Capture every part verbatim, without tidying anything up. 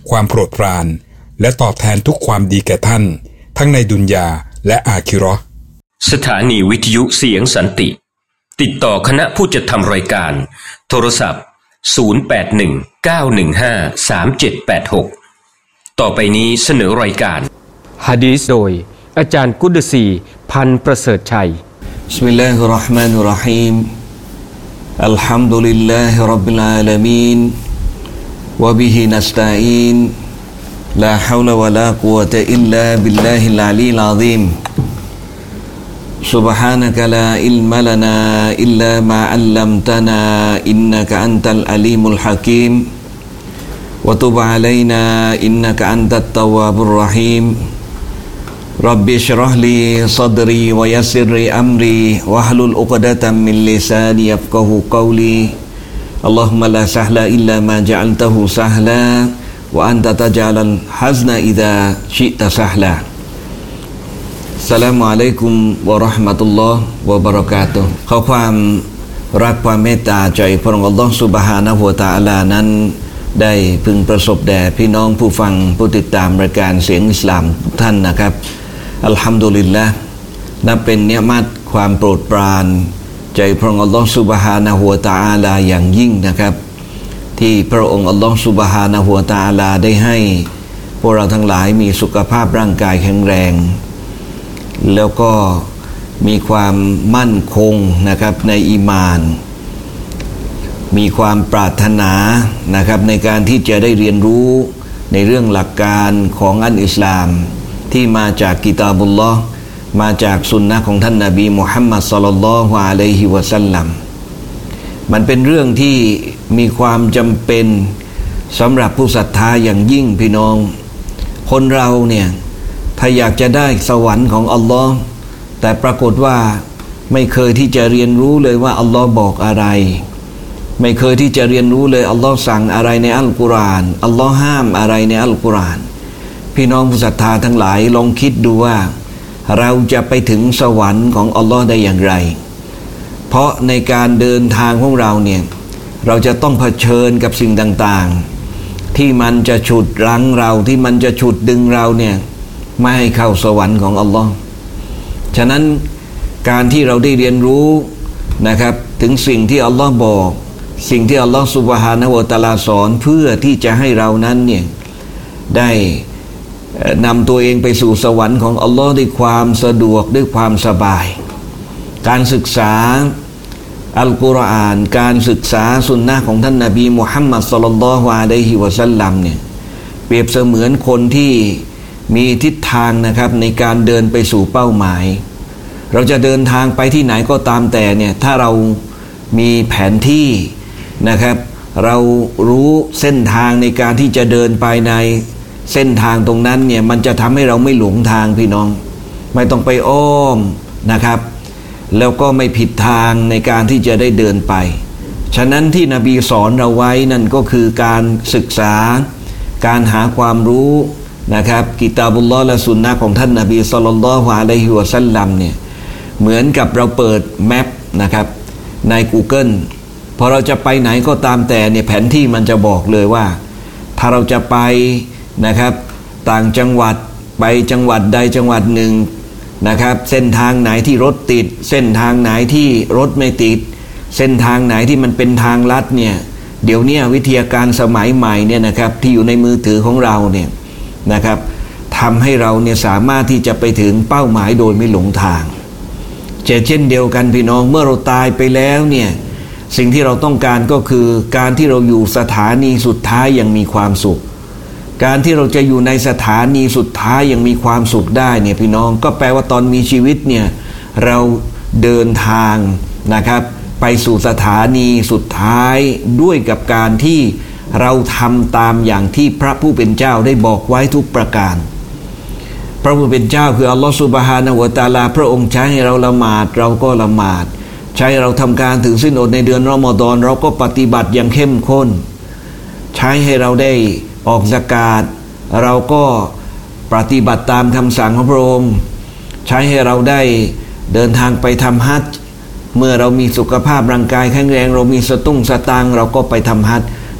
ความโปรดปรานและตอบแทนทุกความดีแก่ท่านทั้งในดุนยาและอาคิเราะห์สถานีวิทยุเสียงสันติติดต่อคณะผู้จัดทำรายการโทรศัพท์ศูนย์ แปด หนึ่ง เก้า หนึ่ง ห้า สาม เจ็ด แปด หกต่อไปนี้เสนอรายการหะดีษโดยอาจารย์กุดซีพันประเสริฐชัยบิสมิลลาฮิรเราะห์มานิรเราะฮีมอัลฮัมดุลิลลาฮิร็อบบิลอาลามีนวะบิฮินัสตะอีนลาฮาวละวะลากุวะตะอิลลาบิลลาฮิลอะลีลอะซีมسبحانك لا علم لنا إلا ما علمتنا إنك أنت العليم الحكيم وتب علينا إنك أنت التواب الرحيم رب اشرح لي صدري ويسر لي أمري واحلل عقدة من لساني يفقهوا قولي اللهم لا سهل إلا ما جعلته سهلا وأنت تجعل الحزن إذا شئت سهلاอัสสลามุอะลัยกุมวะเราะห์มะตุลลอฮ์วะบะเราะกาตุฮ์ขอความรักความเมตตาจากพระองค์อัลเลาะห์ซุบฮานะฮูวะตะอาลานั้นได้พึงประสบแด่พี่น้องผู้ฟังผู้ติดตามรายการเสียงอิสลามทุกท่านนะครับอัลฮัมดุลิลละห์นับเป็นเนียมัตความโปรดปรานจากพระองค์อัลเลาะห์ซุบฮานะฮูวะตะอาลาอย่างยิ่งนะครับที่พระองค์อัลเลาะห์ซุบฮานะฮูวะตะอาลาได้ให้พวกเราทั้งหลายมีสุขภาพร่างกายแข็งแรงแล้วก็มีความมั่นคงนะครับในอีมานมีความปรารถนานะครับในการที่จะได้เรียนรู้ในเรื่องหลักการของอัลอิสลามที่มาจากกิตาบุลลอฮ์มาจากสุนนะของท่านนบีมุฮัมมัดศ็อลลัลลอฮุอะลัยฮิวะซัลลัมมันเป็นเรื่องที่มีความจำเป็นสำหรับผู้ศรัทธาอย่างยิ่งพี่น้องคนเราเนี่ยถ้าอยากจะได้สวรรค์ของอัลลอฮ์แต่ปรากฏว่าไม่เคยที่จะเรียนรู้เลยว่าอัลลอฮ์บอกอะไรไม่เคยที่จะเรียนรู้เลยอัลลอฮ์สั่งอะไรในอัลกุรอานอัลลอฮ์ห้ามอะไรในอัลกุรอานพี่น้องผู้ศรัทธาทั้งหลายลองคิดดูว่าเราจะไปถึงสวรรค์ของอัลลอฮ์ได้อย่างไรเพราะในการเดินทางของเราเนี่ยเราจะต้องเผชิญกับสิ่งต่างๆที่มันจะฉุดรั้งเราที่มันจะฉุดดึงเราเนี่ยไม่ให้เข้าสวรรค์ของอัลลอฮ์ฉะนั้นการที่เราได้เรียนรู้นะครับถึงสิ่งที่อัลลอฮ์บอกสิ่งที่อัลลอฮ์ซุบฮานะฮูวะตะอาลาสอนเพื่อที่จะให้เรานั้นเนี่ยได้นำตัวเองไปสู่สวรรค์ของอัลลอฮ์ด้วยความสะดวกด้วยความสบายการศึกษาอัลกุรอานการศึกษาสุนนะของท่านนบีมุฮัมมัดศ็อลลัลลอฮุอะลัยฮิวะซัลลัมเนี่ยเปรียบเสมือนคนที่มีทิศทางนะครับในการเดินไปสู่เป้าหมายเราจะเดินทางไปที่ไหนก็ตามแต่เนี่ยถ้าเรามีแผนที่นะครับเรารู้เส้นทางในการที่จะเดินไปในเส้นทางตรงนั้นเนี่ยมันจะทำให้เราไม่หลงทางพี่น้องไม่ต้องไปอ้อมนะครับแล้วก็ไม่ผิดทางในการที่จะได้เดินไปฉะนั้นที่นบีสอนเราไว้นั่นก็คือการศึกษาการหาความรู้นะครับกิตาบุลลอฮ์และสุนนะของท่านนบีศ็อลลัลลอฮุอะลัยฮิวะซัลลัมเนี่ยเหมือนกับเราเปิดแมปนะครับใน Google พอเราจะไปไหนก็ตามแต่เนี่ยแผนที่มันจะบอกเลยว่าถ้าเราจะไปนะครับต่างจังหวัดไปจังหวัดใดจังหวัดหนึ่งนะครับเส้นทางไหนที่รถติดเส้นทางไหนที่รถไม่ติดเส้นทางไหนที่มันเป็นทางลัดเนี่ยเดี๋ยวนี้วิทยาการสมัยใหม่เนี่ยนะครับที่อยู่ในมือถือของเราเนี่ยนะครับทำให้เราเนี่ยสามารถที่จะไปถึงเป้าหมายโดยไม่หลงทางเช่นเดียวกันพี่น้องเมื่อเราตายไปแล้วเนี่ยสิ่งที่เราต้องการก็คือการที่เราอยู่สถานีสุดท้ายอย่างมีความสุขการที่เราจะอยู่ในสถานีสุดท้ายอย่างมีความสุขได้เนี่ยพี่น้องก็แปลว่าตอนมีชีวิตเนี่ยเราเดินทางนะครับไปสู่สถานีสุดท้ายด้วยกับการที่เราทำตามอย่างที่พระผู้เป็นเจ้าได้บอกไว้ทุกประการพระผู้เป็นเจ้าคืออัลลอฮฺซุบฮานะฮูวะตะอาลาพระองค์ใช้ให้เราละหมาดเราก็ละหมาดใช้เราทำการถือศีลอดในเดือนรอมฎอนเราก็ปฏิบัติอย่างเข้มข้นใช้ให้เราได้ออกซะกาตเราก็ปฏิบัติตามคำสั่งของพระองค์ใช้ให้เราได้เดินทางไปทำฮัจญ์เมื่อเรามีสุขภาพร่างกายแข็งแรงเรามีสตุ้งสตางค์เราก็ไปทำฮัจญ์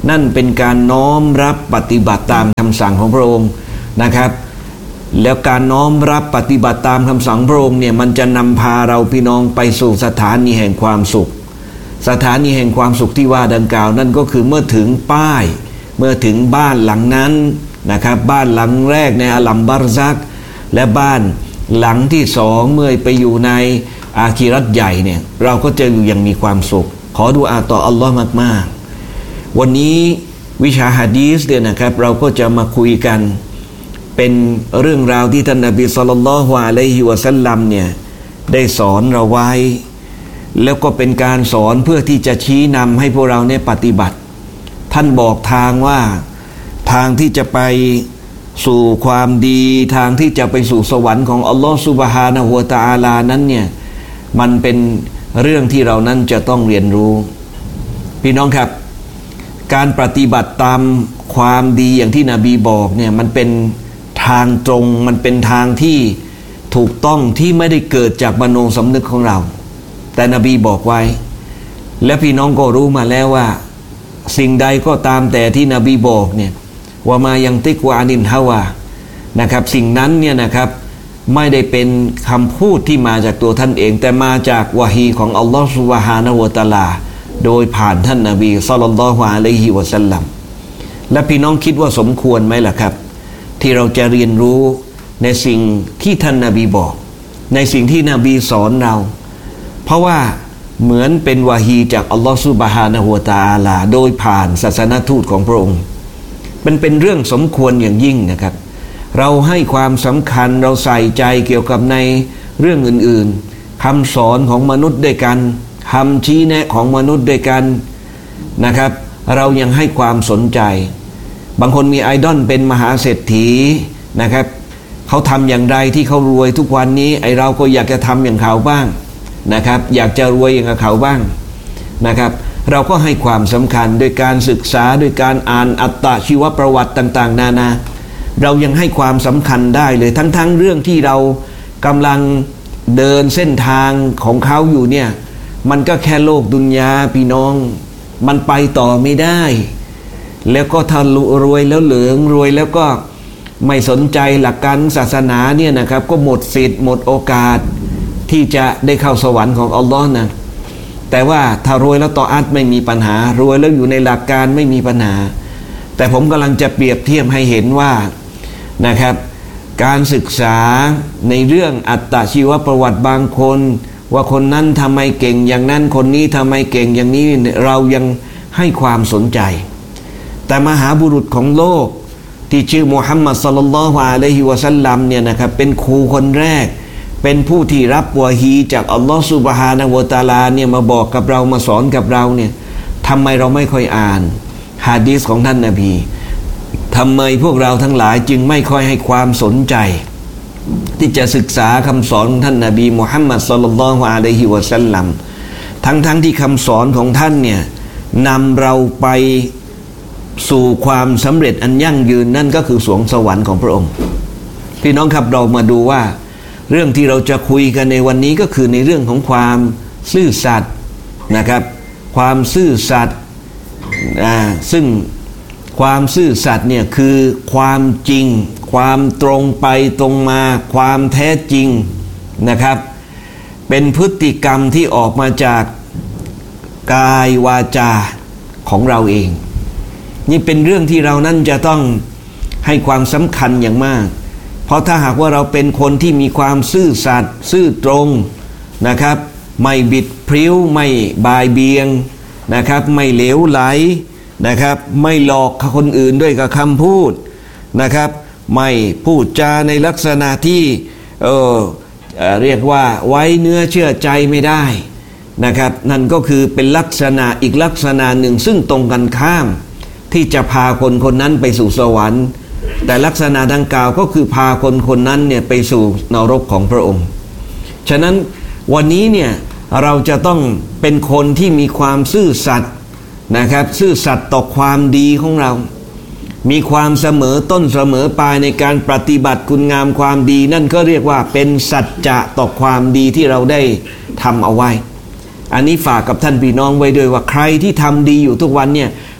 นั่นเป็นการน้อมรับปฏิบัติตามคำสั่งของพระองค์นะครับแล้วการน้อมรับปฏิบัติตามคำสั่งพระองค์เนี่ยมันจะนำพาเราพี่น้องไปสู่สถานีแห่งความสุขสถานีแห่งความสุขที่ว่าดังกล่าวนั่นก็คือเมื่อถึงป้ายเมื่อถึงบ้านหลังนั้นนะครับบ้านหลังแรกในอัลลัมบารซักและบ้านหลังที่สองเมื่อไปอยู่ในอาคิเราะห์ใหญ่เนี่ยเราก็จะอยู่อย่างมีความสุขขอดุอาต่ออัลลอฮ์มากๆวันนี้วิชาหะดีษเนี่ยนะครับเราก็จะมาคุยกันเป็นเรื่องราวที่ท่านนบีศ็อลลัลลอฮุอะลัยฮิวะซัลลัมเนี่ยได้สอนเราไว้แล้วก็เป็นการสอนเพื่อที่จะชี้นำให้พวกเราเนี่ยปฏิบัติท่านบอกทางว่าทางที่จะไปสู่ความดีทางที่จะไปสู่สวรรค์ของอัลลอฮฺซุบฮานะฮูวะตะอาลานั้นเนี่ยมันเป็นเรื่องที่เรานั้นจะต้องเรียนรู้พี่น้องครับการปฏิบัติตามความดีอย่างที่นบีบอกเนี่ยมันเป็นทางตรงมันเป็นทางที่ถูกต้องที่ไม่ได้เกิดจากมโนสำนึกของเราแต่นบีบอกไว้และพี่น้องก็รู้มาแล้วว่าสิ่งใดก็ตามแต่ที่นบีบอกเนี่ยว่ามายังติกวานินฮาวานะครับสิ่งนั้นเนี่ยนะครับไม่ได้เป็นคำพูดที่มาจากตัวท่านเองแต่มาจากวะฮีของอัลลอฮฺซุบฮานะฮูวะตะอาลาโดยผ่านท่านนบีศ็อลลัลลอฮุอะลัยฮิวะซัลลัมและพี่น้องคิดว่าสมควรไหมล่ะครับที่เราจะเรียนรู้ในสิ่งที่ท่านนบีบอกในสิ่งที่นบีสอนเราเพราะว่าเหมือนเป็นวะฮีจากอัลลอฮฺซุบฮานะฮูวะตะอาลาโดยผ่านศาสนทูตของพระองค์มันเป็นเรื่องสมควรอย่างยิ่งนะครับเราให้ความสำคัญเราใส่ใจเกี่ยวกับในเรื่องอื่นๆคำสอนของมนุษย์ด้วยกันคำชี้แนะของมนุษย์ด้วยกันนะครับเรายังให้ความสนใจบางคนมีไอดอลเป็นมหาเศรษฐีนะครับเขาทำอย่างไรที่เขารวยทุกวันนี้ไอเราก็อยากจะทำอย่างเขาบ้างนะครับอยากจะรวยอย่างเขาบ้างนะครับเราก็ให้ความสำคัญโดยการศึกษาโดยการอ่านอัตตชีวประวัติต่างๆนานาเรายังให้ความสำคัญได้เลยทั้งๆเรื่องที่เรากำลังเดินเส้นทางของเขาอยู่เนี่ยมันก็แค่โลกดุนยาพี่น้องมันไปต่อไม่ได้แล้วก็ถ้ารวยแล้วเหลืองรวยแล้วก็ไม่สนใจหลักการศาสนาเนี่ยนะครับก็หมดสิทธิ์หมดโอกาสที่จะได้เข้าสวรรค์ของอัลลอฮ์นะแต่ว่าถ้ารวยแล้วต่ออัตไม่มีปัญหารวยแล้วอยู่ในหลักการไม่มีปัญหาแต่ผมกำลังจะเปรียบเทียบให้เห็นว่านะครับการศึกษาในเรื่องอัตตชีวประวัติบางคนว่าคนนั้นทำไมเก่งอย่างนั้นคนนี้ทำไมเก่งอย่างนี้เรายังให้ความสนใจแต่มหาบุรุษของโลกที่ชื่อมุฮัมมัดศ็อลลัลลอฮุอะลัยฮิวะซัลลัมเนี่ยนะครับเป็นครูคนแรกเป็นผู้ที่รับวะฮีจากอัลลอฮฺซุบฮานะฮูวะตะอาลาเนี่ยมาบอกกับเรามาสอนกับเราเนี่ยทำไมเราไม่ค่อยอ่านหะดีษของท่านนบีทำไมพวกเราทั้งหลายจึงไม่ค่อยให้ความสนใจที่จะศึกษาคำสอนของท่านนบีมุฮัมมัดศ็อลลัลลอฮุอะลัยฮิวะซัลลัมทั้งๆ ท, ที่คำสอนของท่านเนี่ยนำเราไปสู่ความสำเร็จอันยั่งยืนนั่นก็คือสวงสวรรค์ของพระองค์พี่น้องครับเรามาดูว่าเรื่องที่เราจะคุยกันในวันนี้ก็คือในเรื่องของความซื่อสัตย์นะครับความซื่อสัตย์อ่าซึ่งความซื่อสัตย์เนี่ยคือความจริงความตรงไปตรงมาความแท้จริงนะครับเป็นพฤติกรรมที่ออกมาจากกายวาจาของเราเองนี่เป็นเรื่องที่เรานั้นจะต้องให้ความสำคัญอย่างมากเพราะถ้าหากว่าเราเป็นคนที่มีความซื่อสัตย์ซื่อตรงนะครับไม่บิดพริ้วไม่บายเบียงนะครับไม่เหลวไหลนะครับไม่หลอกคนอื่นด้วยกับคำพูดนะครับไม่พูดจาในลักษณะที่เออเรียกว่าไว้เนื้อเชื่อใจไม่ได้นะครับนั่นก็คือเป็นลักษณะอีกลักษณะหนึ่งซึ่งตรงกันข้ามที่จะพาคนคนนั้นไปสู่สวรรค์แต่ลักษณะดังกล่าวก็คือพาคนคนนั้นเนี่ยไปสู่นรกของพระองค์ฉะนั้นวันนี้เนี่ยเราจะต้องเป็นคนที่มีความซื่อสัตย์นะครับซื่อสัตย์ต่อความดีของเรามีความเสมอต้นเสมอปลายในการปฏิบัติคุณงามความดีนั่นก็เรียกว่าเป็นสัจจะต่อความดีที่เราได้ทำเอาไว้อันนี้ฝากกับท่านพี่น้องไว้ด้วยว่าใครที่ทำดีอยู่ทุกวันเนี่ย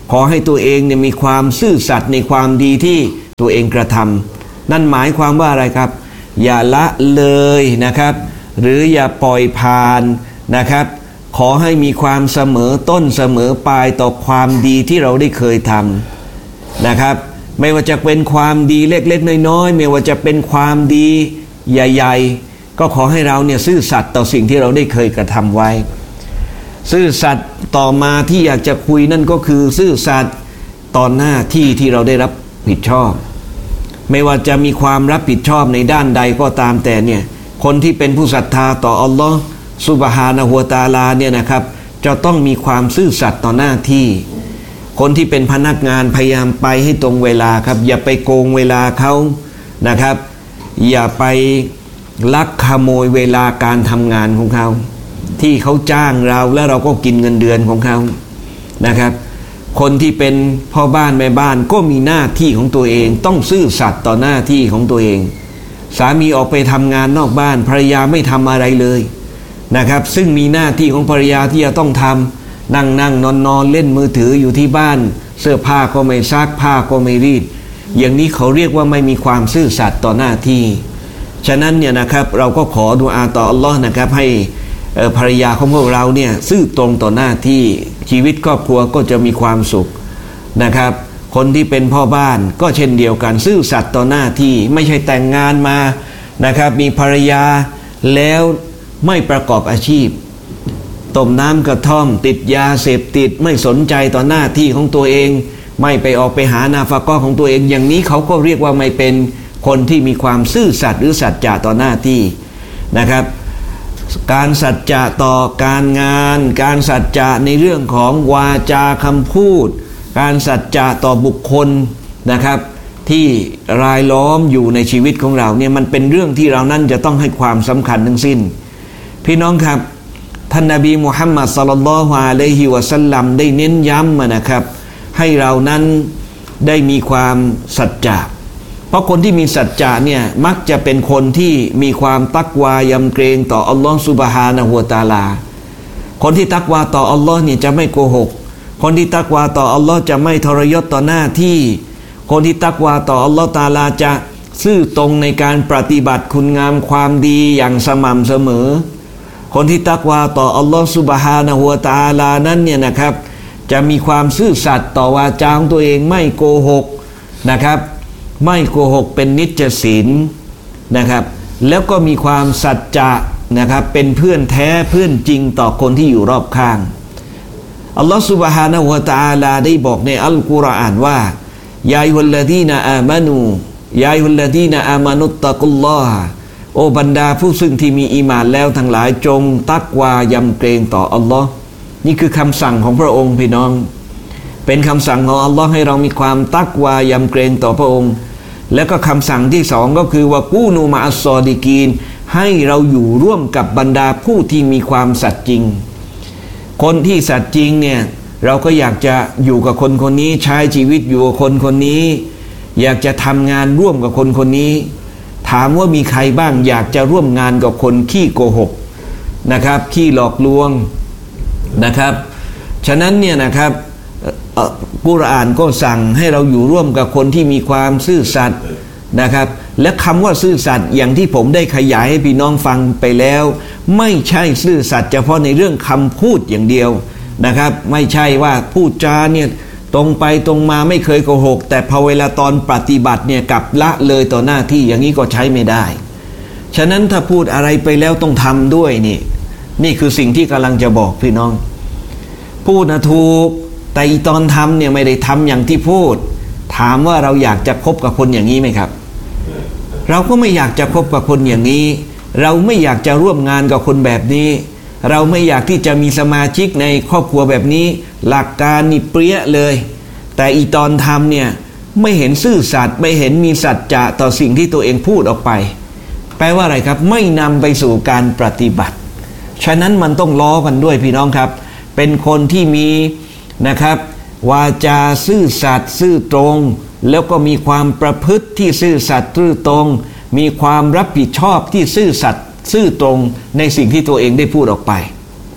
ขอให้ตัวเองเนี่ยมีความซื่อสัตย์ในความดีที่ตัวเองกระทำนั่นหมายความว่าอะไรครับอย่าละเลยนะครับหรืออย่าปล่อยผ่านนะครับขอให้มีความเสมอต้นเสมอปลายต่อความดีที่เราได้เคยทำนะครับไม่ว่าจะเป็นความดีเล็กๆน้อยๆไม่ว่าจะเป็นความดีใหญ่ๆก็ขอให้เราเนี่ยซื่อสัตย์ต่อสิ่งที่เราได้เคยกระทำไว้ซื่อสัตย์ต่อมาที่อยากจะคุยนั่นก็คือซื่อสัตย์ต่อหน้าที่ที่เราได้รับผิดชอบไม่ว่าจะมีความรับผิดชอบในด้านใดก็ตามแต่เนี่ยคนที่เป็นผู้ศรัทธาต่ออัลลอฮ์ซุบฮานะฮูวะตะอาลาเนี่ยนะครับจะต้องมีความซื่อสัตย์ต่อหน้าที่คนที่เป็นพนักงานพยายามไปให้ตรงเวลาครับอย่าไปโกงเวลาเขานะครับอย่าไปลักขโมยเวลาการทำงานของเขาที่เขาจ้างเราแล้วเราก็กินเงินเดือนของเขานะครับคนที่เป็นพ่อบ้านแม่บ้านก็มีหน้าที่ของตัวเองต้องซื่อสัตย์ต่อหน้าที่ของตัวเองสามีออกไปทำงานนอกบ้านภรรยาไม่ทำอะไรเลยนะครับซึ่งมีหน้าที่ของภรรยาที่จะต้องทำนั่งนั่งนอนนอนเล่นมือถืออยู่ที่บ้านเสื้อผ้าก็ไม่ซักผ้าก็ไม่รีดอย่างนี้เขาเรียกว่าไม่มีความซื่อสัตย์ต่อหน้าที่ฉะนั้นเนี่ยนะครับเราก็ขอดุอาต่ออัลลอฮ์นะครับให้ภรรยาของพวกเราเนี่ยซื่อตรงต่อหน้าที่ชีวิตครอบครัวก็จะมีความสุขนะครับคนที่เป็นพ่อบ้านก็เช่นเดียวกันซื่อสัตย์ต่อหน้าที่ไม่ใช่แต่งงานมานะครับมีภรรยาแล้วไม่ประกอบอาชีพต้มน้ำกระท่อมติดยาเสพติดไม่สนใจต่อหน้าที่ของตัวเองไม่ไปออกไปหานาฟะกอของตัวเองอย่างนี้เขาก็เรียกว่าไม่เป็นคนที่มีความซื่อสัตย์หรือสัจจะต่อหน้าที่นะครับการสัจจะต่อการงานการสัจจะในเรื่องของวาจาคำพูดการสัจจะต่อบุคคลนะครับที่รายล้อมอยู่ในชีวิตของเราเนี่ยมันเป็นเรื่องที่เรานั้นจะต้องให้ความสำคัญทั้งสิ้นพี่น้องครับท่านนบีมุฮัมมัดศ็อลลัลลอฮุอะลัยฮิวะซัลลัมได้เน้นย้ำมานะครับให้เรานั้นได้มีความสัจจะเพราะคนที่มีสัจจะเนี่ยมักจะเป็นคนที่มีความตักวายำเกรงต่ออัลลอฮฺซุบฮานะฮูวะตะอาลาคนที่ตักวาต่ออัลลอฮ์เนี่ยจะไม่โกหกคนที่ตักวาต่ออัลลอฮ์จะไม่ทรยศต่อหน้าที่คนที่ตักวาต่ออัลลอฮ์ตะอาลาจะซื่อตรงในการปฏิบัติคุณงามความดีอย่างสม่ำเสมอคนที่ตักวาต่ออัลลอฮ์ซุบฮานะฮูวะตะอาลานั้นเนี่ยนะครับจะมีความซื่อสัตย์ต่อวาจาของตัวเองไม่โกหกนะครับไม่โกหกเป็นนิจศีลนะครับแล้วก็มีความสัจจะนะครับเป็นเพื่อนแท้เพื่อนจริงต่อคนที่อยู่รอบข้างอัลลอฮฺซุบฮานะฮูวะตะอาลาได้บอกในอัลกุรอานว่ายาอัยยุลลดีนะอามานูยาอัยยุลลดีนะอามานุตตะกุลลอฮ์โอบรรดาผู้ซึ่งที่มีอีหม่านแล้วทั้งหลายจงตักวายำเกรงต่ออัลลอฮ์นี่คือคำสั่งของพระองค์พี่น้องเป็นคำสั่งของอัลลอฮ์ให้เรามีความตักวายำเกรงต่อพระองค์แล้วก็คำสั่งที่สองก็คือว่ากูนูมาอัสซอดิกีนให้เราอยู่ร่วมกับบรรดาผู้ที่มีความสัตย์จริงคนที่สัตย์จริงเนี่ยเราก็อยากจะอยู่กับคนคนนี้ใช้ชีวิตอยู่กับคนคนนี้อยากจะทำงานร่วมกับคนคนนี้ถามว่ามีใครบ้างอยากจะร่วมงานกับคนขี้โกหกนะครับขี้หลอกลวงนะครับฉะนั้นเนี่ยนะครับกุรอานก็สั่งให้เราอยู่ร่วมกับคนที่มีความซื่อสัตย์นะครับและคำว่าซื่อสัตย์อย่างที่ผมได้ขยายให้พี่น้องฟังไปแล้วไม่ใช่ซื่อสัตย์เฉพาะในเรื่องคำพูดอย่างเดียวนะครับไม่ใช่ว่าพูดจาเนี่ยตรงไปตรงมาไม่เคยโกหกแต่พอเวลาตอนปฏิบัติเนี่ยกลับละเลยต่อหน้าที่อย่างนี้ก็ใช้ไม่ได้ฉะนั้นถ้าพูดอะไรไปแล้วต้องทำด้วยนี่นี่คือสิ่งที่กำลังจะบอกพี่น้องพูดนะถูกแต่อีตอนทำเนี่ยไม่ได้ทำอย่างที่พูดถามว่าเราอยากจะคบกับคนอย่างนี้ไหมครับเราก็ไม่อยากจะคบกับคนอย่างนี้เราไม่อยากจะร่วมงานกับคนแบบนี้เราไม่อยากที่จะมีสมาชิกในครอบครัวแบบนี้หลักการนี่เปรี้ยเลยแต่อีตอนทำเนี่ยไม่เห็นซื่อสัตย์ไม่เห็นมีสัจจะต่อสิ่งที่ตัวเองพูดออกไปแปลว่าอะไรครับไม่นำไปสู่การปฏิบัติฉะนั้นมันต้องล้อกันด้วยพี่น้องครับเป็นคนที่มีนะครับวาจาซื่อสัตย์ซื่อตรงแล้วก็มีความประพฤติที่ซื่อสัตย์ซื่อตรงมีความรับผิดชอบที่ซื่อสัตย์ซื่อตรงในสิ่งที่ตัวเองได้พูดออกไป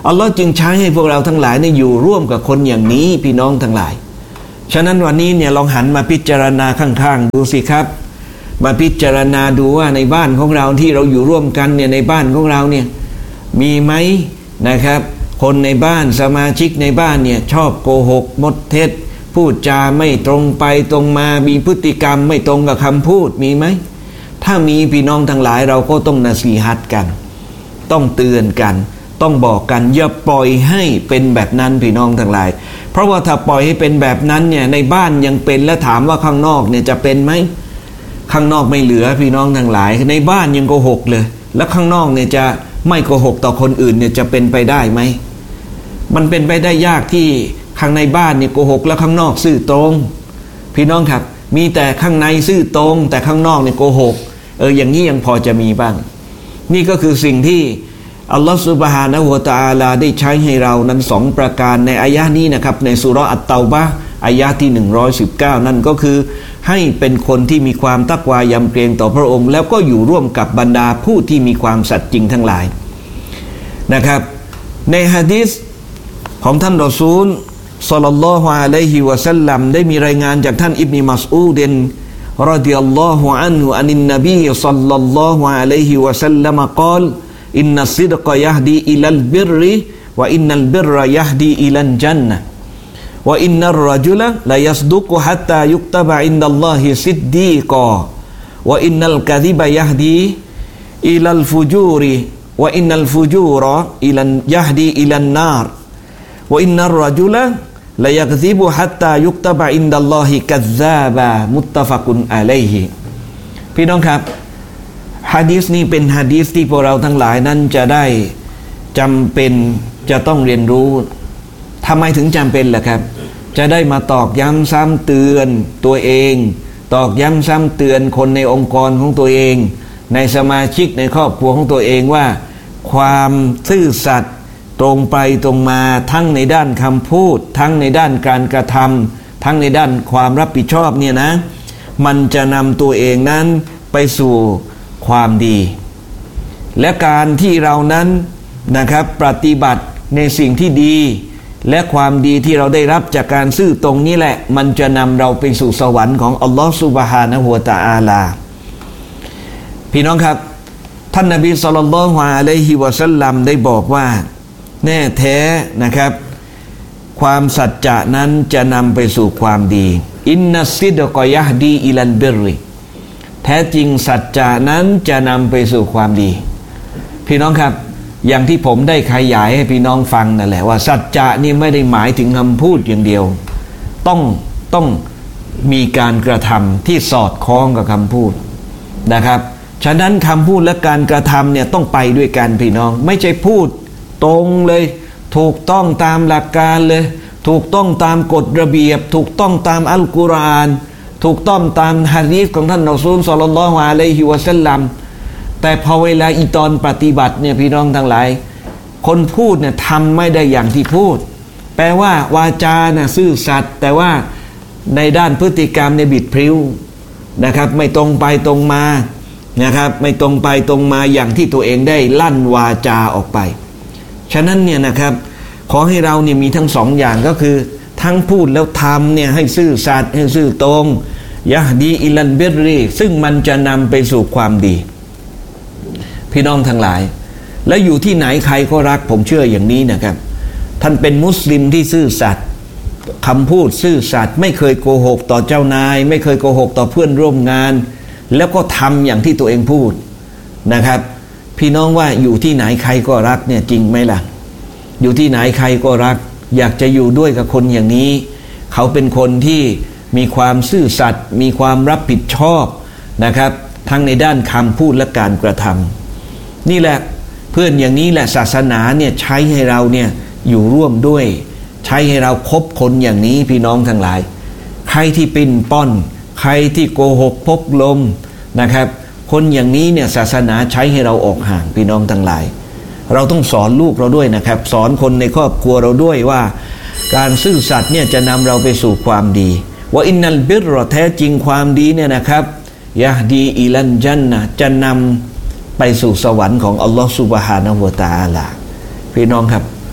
อัลลอฮ์จึงใช้ให้พวกเราทั้งหลายเนี่ยอยู่ร่วมกับคนอย่างนี้พี่น้องทั้งหลายฉะนั้นวันนี้เนี่ยลองหันมาพิจารณาข้างๆดูสิครับมาพิจารณาดูว่าในบ้านของเราที่เราอยู่ร่วมกันเนี่ยในบ้านของเราเนี่ยมีไหมนะครับคนในบ้านสมาชิกในบ้านเนี่ยชอบโกหกมดเท็จพูดจาไม่ตรงไปตรงมามีพฤติกรรมไม่ตรงกับคำพูดมีไหมถ้ามีพี่น้องทั้งหลายเราก็ต้องนะซีฮัตกันต้องเตือนกันต้องบอกกันอย่าปล่อยให้เป็นแบบนั้นพี่น้องทั้งหลายเพราะว่าถ้าปล่อยให้เป็นแบบนั้นเนี่ยในบ้านยังเป็นและถามว่าข้างนอกเนี่ยจะเป็นไหมข้างนอกไม่เหลือพี่น้องทั้งหลายในบ้านยังโกหกเลยแล้วข้างนอกเนี่ยจะไม่โกหกต่อคนอื่นเนี่ยจะเป็นไปได้ไหมมันเป็นไปได้ยากที่ข้างในบ้านเนี่ยโกหกแล้วข้างนอกซื่อตรงพี่น้องครับมีแต่ข้างในซื่อตรงแต่ข้างนอกเนี่ยโกหกเอออย่างนี้ยังพอจะมีบ้างนี่ก็คือสิ่งที่อัลลอฮฺซุบฮานะฮูวะตะอาลาได้ใช้ให้เรานั้นสองประการในอายะห์นี้นะครับในซูเราะห์อัตเตาบะห์อายะห์ที่หนึ่งร้อยสิบเก้านั่นก็คือให้เป็นคนที่มีความตักวายำเกรงต่อพระองค์แล้วก็อยู่ร่วมกับบรรดาผู้ที่มีความสัตย์จริงทั้งหลายนะครับในหะดีษของท่านรอซูลศ็อลลัลลอฮุอะลัยฮิวะซัลลัมได้มีรายงานจากท่านอิบนุมัสอูดรอฎิยัลลอฮุอันฮุอานินนบีศ็อลลัลลอฮุอะลัยฮิวะซัลลัมกล่าวอินนัสซิดกะยะฮดีอิลัลบิรริวะอินนัลบิรยะฮดีอิลัลญันนะห์วะอินนัรรจุลลายัสดุกฮัตตายุกตะบะอินดัลลอฮิซิดดีกะวะอินนัลกะซิบะยะฮดีอิลัลฟุจูริวะอินนัลฟุจูรอิลันยะฮดีอิลันนารวะอินนัรรจุลลายักซิบุฮัตตายุกตะบะอินดัลลอฮิกัซซาบะมุตตะฟักุนอะลัยฮิพี่น้องครับหะดีษนี้เป็นหะดีษที่พวกเราทั้งหลายนั้นจะได้จำเป็นจะต้องเรียนรู้ทำไมถึงจำเป็นล่ะครับจะได้มาตอกย้ำซ้ำเตือนตัวเองตอกย้ำซ้ำเตือนคนในองค์กรของตัวเองในสมาชิกในครอบครัวของตัวเองว่าความซื่อสัตย์ตรงไปตรงมาทั้งในด้านคำพูดทั้งในด้านการกระทำทั้งในด้านความรับผิดชอบเนี่ยนะมันจะนำตัวเองนั้นไปสู่ความดีและการที่เรานั้นนะครับปฏิบัติในสิ่งที่ดีและความดีที่เราได้รับจากการซื่อตรงนี้แหละมันจะนำเราไปสู่สวรรค์ของอัลลอฮฺซุบฮานะฮูวะตะอาลาพี่น้องครับท่านนบีศ็อลลัลลอฮุอะลัยฮิวะซัลลัมได้บอกว่าแน่แท้นะครับความสัจจะนั้นจะนำไปสู่ความดีอินนัสซิดกะยะฮดีอิลัลบิรริแท้จริงสัจจะนั้นจะนำไปสู่ความดีพี่น้องครับอย่างที่ผมได้ขยายให้พี่น้องฟังนั่นแหละว่าสัจจะนี่ไม่ได้หมายถึงคำพูดอย่างเดียวต้องต้องมีการกระทำที่สอดคล้องกับคำพูดนะครับฉะนั้นคำพูดและการกระทำเนี่ยต้องไปด้วยกันพี่น้องไม่ใช่พูดตรงเลยถูกต้องตามหลักการเลยถูกต้องตามกฎระเบียบถูกต้องตามอัลกุรอานถูกต้องตามหะดีษของท่านรอซูลศ็อลลัลลอฮุอะลัยฮิวะซัลลัมแต่พอเวลาอีตอนปฏิบัติเนี่ยพี่น้องทั้งหลายคนพูดเนี่ยทำไม่ได้อย่างที่พูดแปลว่าวาจาเนี่ยซื่อสัตย์แต่ว่าในด้านพฤติกรรมเนี่ยบิดพริ้วนะครับไม่ตรงไปตรงมานะครับไม่ตรงไปตรงมาอย่างที่ตัวเองได้ลั่นวาจาออกไปฉะนั้นเนี่ยนะครับขอให้เราเนี่ยมีทั้งสองอย่างก็คือทั้งพูดแล้วทำเนี่ยให้ซื่อสัตย์ให้ซื่อตรงยะฮดีอิลัลบิรริซึ่งมันจะนำไปสู่ความดีพี่น้องทั้งหลายแล้วอยู่ที่ไหนใครก็รักผมเชื่ออย่างนี้นะครับท่านเป็นมุสลิมที่ซื่อสัตย์คำพูดซื่อสัตย์ไม่เคยโกหกต่อเจ้านายไม่เคยโกหกต่อเพื่อนร่วมงานแล้วก็ทำอย่างที่ตัวเองพูดนะครับพี่น้องว่าอยู่ที่ไหนใครก็รักเนี่ยจริงไหมล่ะอยู่ที่ไหนใครก็รักอยากจะอยู่ด้วยกับคนอย่างนี้เขาเป็นคนที่มีความซื่อสัตย์มีความรับผิดชอบนะครับทั้งในด้านคำพูดและการกระทำนี่แหละเพื่อนอย่างนี้แหละศาสนาเนี่ยใช้ให้เราเนี่ยอยู่ร่วมด้วยใช้ให้เราคบคนอย่างนี้พี่น้องทั้งหลายใครที่ปิ้นป้อนใครที่โกหกพกลมนะครับคนอย่างนี้เนี่ยศาสนาใช้ให้เราออกห่างพี่น้องทั้งหลายเราต้องสอนลูกเราด้วยนะครับสอนคนในครอบครัวเราด้วยว่าการซื่อสัตย์เนี่ยจะนำเราไปสู่ความดีว่าอินนัลบิรแท้จริงความดีเนี่ยนะครับยะฮดีอิลันญันนะห์จะนำไปสู่สวรรค์ของอัลลอฮฺซุบฮานะฮูวะตะอาลาพี่น้องครับ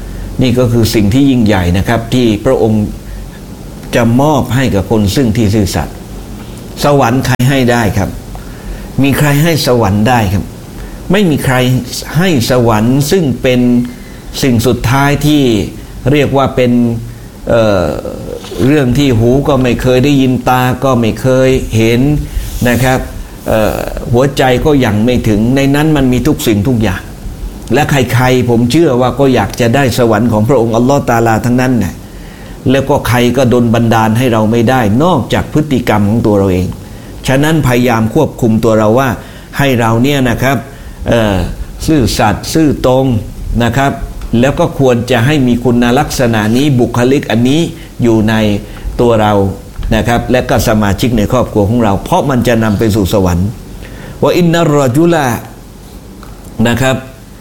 นี่ก็คือสิ่งที่ยิ่งใหญ่นะครับที่พระองค์จะมอบให้กับคนซึ่งที่ซื่อสัตย์สวรรค์ใครให้ได้ครับมีใครให้สวรรค์ได้ครับไม่มีใครให้สวรรค์ซึ่งเป็นสิ่งสุดท้ายที่เรียกว่าเป็น เอ่อ เรื่องที่หูก็ไม่เคยได้ยินตาก็ไม่เคยเห็นนะครับหัวใจก็ยังไม่ถึงในนั้นมันมีทุกสิ่งทุกอย่างและใครๆผมเชื่อว่าก็อยากจะได้สวรรค์ของพระองค์อัลลอฮฺตะอาลาทั้งนั้นนะแล้วก็ใครก็ดลบันดาลให้เราไม่ได้นอกจากพฤติกรรมของตัวเราเองฉะนั้นพยายามควบคุมตัวเราว่าให้เราเนี่ยนะครับซื่อสัตย์ซื่อตรงนะครับแล้วก็ควรจะให้มีคุณลักษณะนี้บุคลิกอันนี้อยู่ในตัวเรานะครับและก็สมาชิกในครอบครัวของเราเพราะมันจะนำไปสู่สวรรค์ว่าอินนัรรจุลานะครับ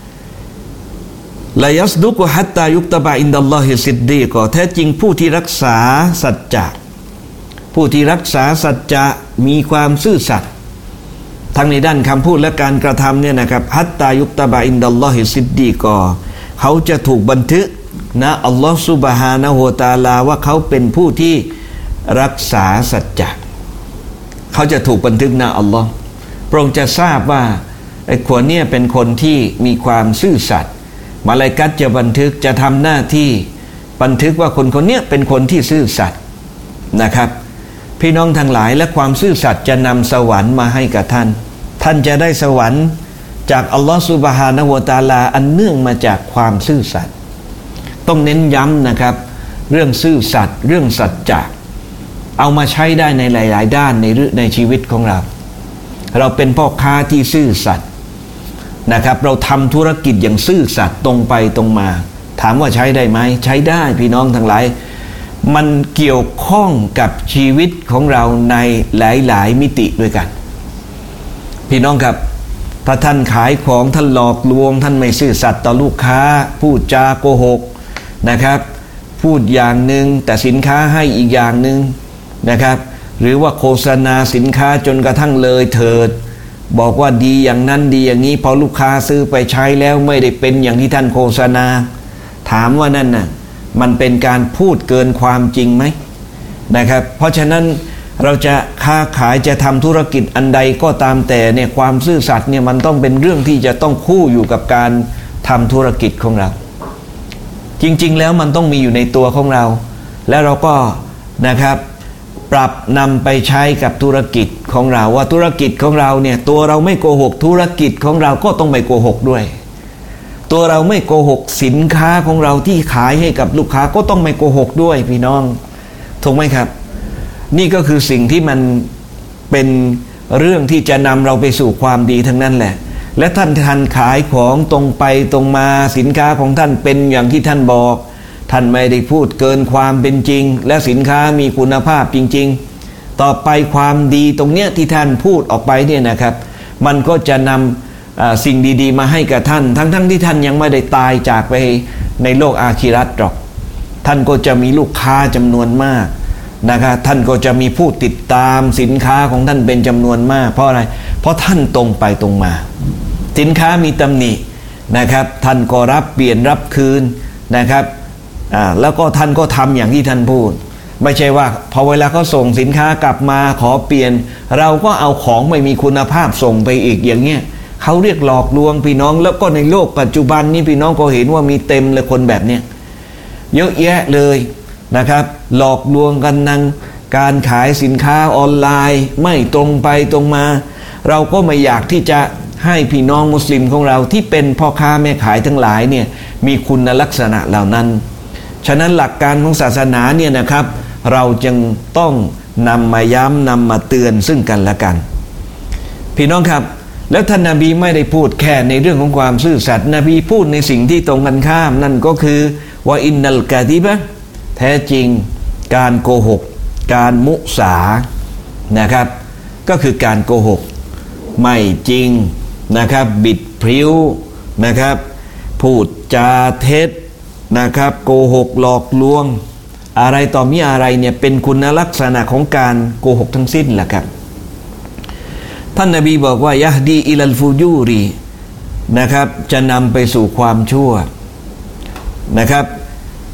ลายัสดุกฮัตตายุคตบะอินดัลลอฮิซิดดีกแท้จริงผู้ที่รักษาสัจจะผู้ที่รักษาสัจจะมีความซื่อสัตย์ทั้งในด้านคำพูดและการกระทำเนี่ยนะครับฮัตตายุคตบะอินดัลลอฮิซิดดีกเขาจะถูกบันทึกนะอัลลอฮฺซุบฮานะฮูวะตะอาลาว่าเขาเป็นผู้ที่รักษาสัจจะเขาจะถูกบันทึกนะอัลลอฮ์พระองค์จะทราบว่าไอ้คนเนี่ยเป็นคนที่มีความซื่อสัตย์มาลาอิกัตจะบันทึกจะทำหน้าที่บันทึกว่าคนคนนี้เป็นคนที่ซื่อสัตย์นะครับพี่น้องทั้งหลายและความซื่อสัตย์จะนำสวรรค์มาให้กับท่านท่านจะได้สวรรค์จากอัลลอฮฺซุบฮานะฮูวะตะอาลาอันเนื่องมาจากความซื่อสัตย์ต้องเน้นย้ำนะครับเรื่องซื่อสัตย์เรื่องสัจจะเอามาใช้ได้ในหลายๆด้านในในชีวิตของเราเราเป็นพ่อค้าที่ซื่อสัตย์นะครับเราทำธุรกิจอย่างซื่อสัตย์ตรงไปตรงมาถามว่าใช้ได้ไหมใช้ได้พี่น้องทั้งหลายมันเกี่ยวข้องกับชีวิตของเราในหลายๆมิติด้วยกันพี่น้องครับถ้าท่านขายของท่านหลอกลวงท่านไม่ซื่อสัตย์ต่อลูกค้าพูดจาโกหกนะครับพูดอย่างหนึ่งแต่สินค้าให้อีกอย่างหนึ่งนะครับหรือว่าโฆษณาสินค้าจนกระทั่งเลยเถิดบอกว่าดีอย่างนั้นดีอย่างนี้พอลูกค้าซื้อไปใช้แล้วไม่ได้เป็นอย่างที่ท่านโฆษณาถามว่านั่นน่ะมันเป็นการพูดเกินความจริงไหมนะครับเพราะฉะนั้นเราจะค้าขายจะทำธุรกิจอันใดก็ตามแต่เนี่ยความซื่อสัตย์เนี่ยมันต้องเป็นเรื่องที่จะต้องคู่อยู่กับการทำธุรกิจของเราจริงๆแล้วมันต้องมีอยู่ในตัวของเราและเราก็นะครับปรับนำไปใช้กับธุรกิจของเราว่าธุรกิจของเราเนี่ยตัวเราไม่โกหกธุรกิจของเราก็ต้องไม่โกหกด้วยตัวเราไม่โกหกสินค้าของเราที่ขายให้กับลูกค้าก็ต้องไม่โกหกด้วยพี่น้องถูกไหมครับนี่ก็คือสิ่งที่มันเป็นเรื่องที่จะนำเราไปสู่ความดีทั้งนั้นแหละและท่านท่านขายของตรงไปตรงมาสินค้าของท่านเป็นอย่างที่ท่านบอกท่านไม่ได้พูดเกินความเป็นจริงและสินค้ามีคุณภาพจริงๆต่อไปความดีตรงเนี้ยที่ท่านพูดออกไปเนี่ยนะครับมันก็จะนำสิ่งดีๆมาให้กับท่านทั้งๆที่ท่านยังไม่ได้ตายจากไปในโลกอาคิเราะห์หรอกท่านก็จะมีลูกค้าจำนวนมากนะครับท่านก็จะมีผู้ติดตามสินค้าของท่านเป็นจำนวนมากเพราะอะไรเพราะท่านตรงไปตรงมาสินค้ามีตำหนินะครับท่านก็รับเปลี่ยนรับคืนนะครับอ่าแล้วก็ท่านก็ทำอย่างที่ท่านพูดไม่ใช่ว่าพอเวลาเขาส่งสินค้ากลับมาขอเปลี่ยนเราก็เอาของไม่มีคุณภาพส่งไปอีกอย่างเงี้ยเขาเรียกหลอกลวงพี่น้องแล้วก็ในโลกปัจจุบันนี้พี่น้องก็เห็นว่ามีเต็มเลยคนแบบเนี้ยเยอะแยะเลยนะครับหลอกลวงกันนังการขายสินค้าออนไลน์ไม่ตรงไปตรงมาเราก็ไม่อยากที่จะให้พี่น้องมุสลิมของเราที่เป็นพ่อค้าแม่ขายทั้งหลายเนี่ยมีคุณลักษณะเหล่านั้นฉะนั้นหลักการของศาสนาเนี่ยนะครับเราจึงต้องนำมาย้ำนำมาเตือนซึ่งกันและกันพี่น้องครับแล้วท่านนบีไม่ได้พูดแค่ในเรื่องของความซื่อสัตย์นบีพูดในสิ่งที่ตรงกันข้ามนั่นก็คือว่าอินนัลกาดิบะแท้จริงการโกหกการมุสานะครับก็คือการโกหกไม่จริงนะครับบิดพริ้วนะครับพูดจาเท็จนะครับโกหกหลอกลวงอะไรต่อมีอะไรเนี่ยเป็นคุณลักษณะของการโกหกทั้งสิ้นแหละครับท่านนบีบอกว่ายะฮดีอิลัลฟูจูรีนะครับจะนำไปสู่ความชั่วนะครับ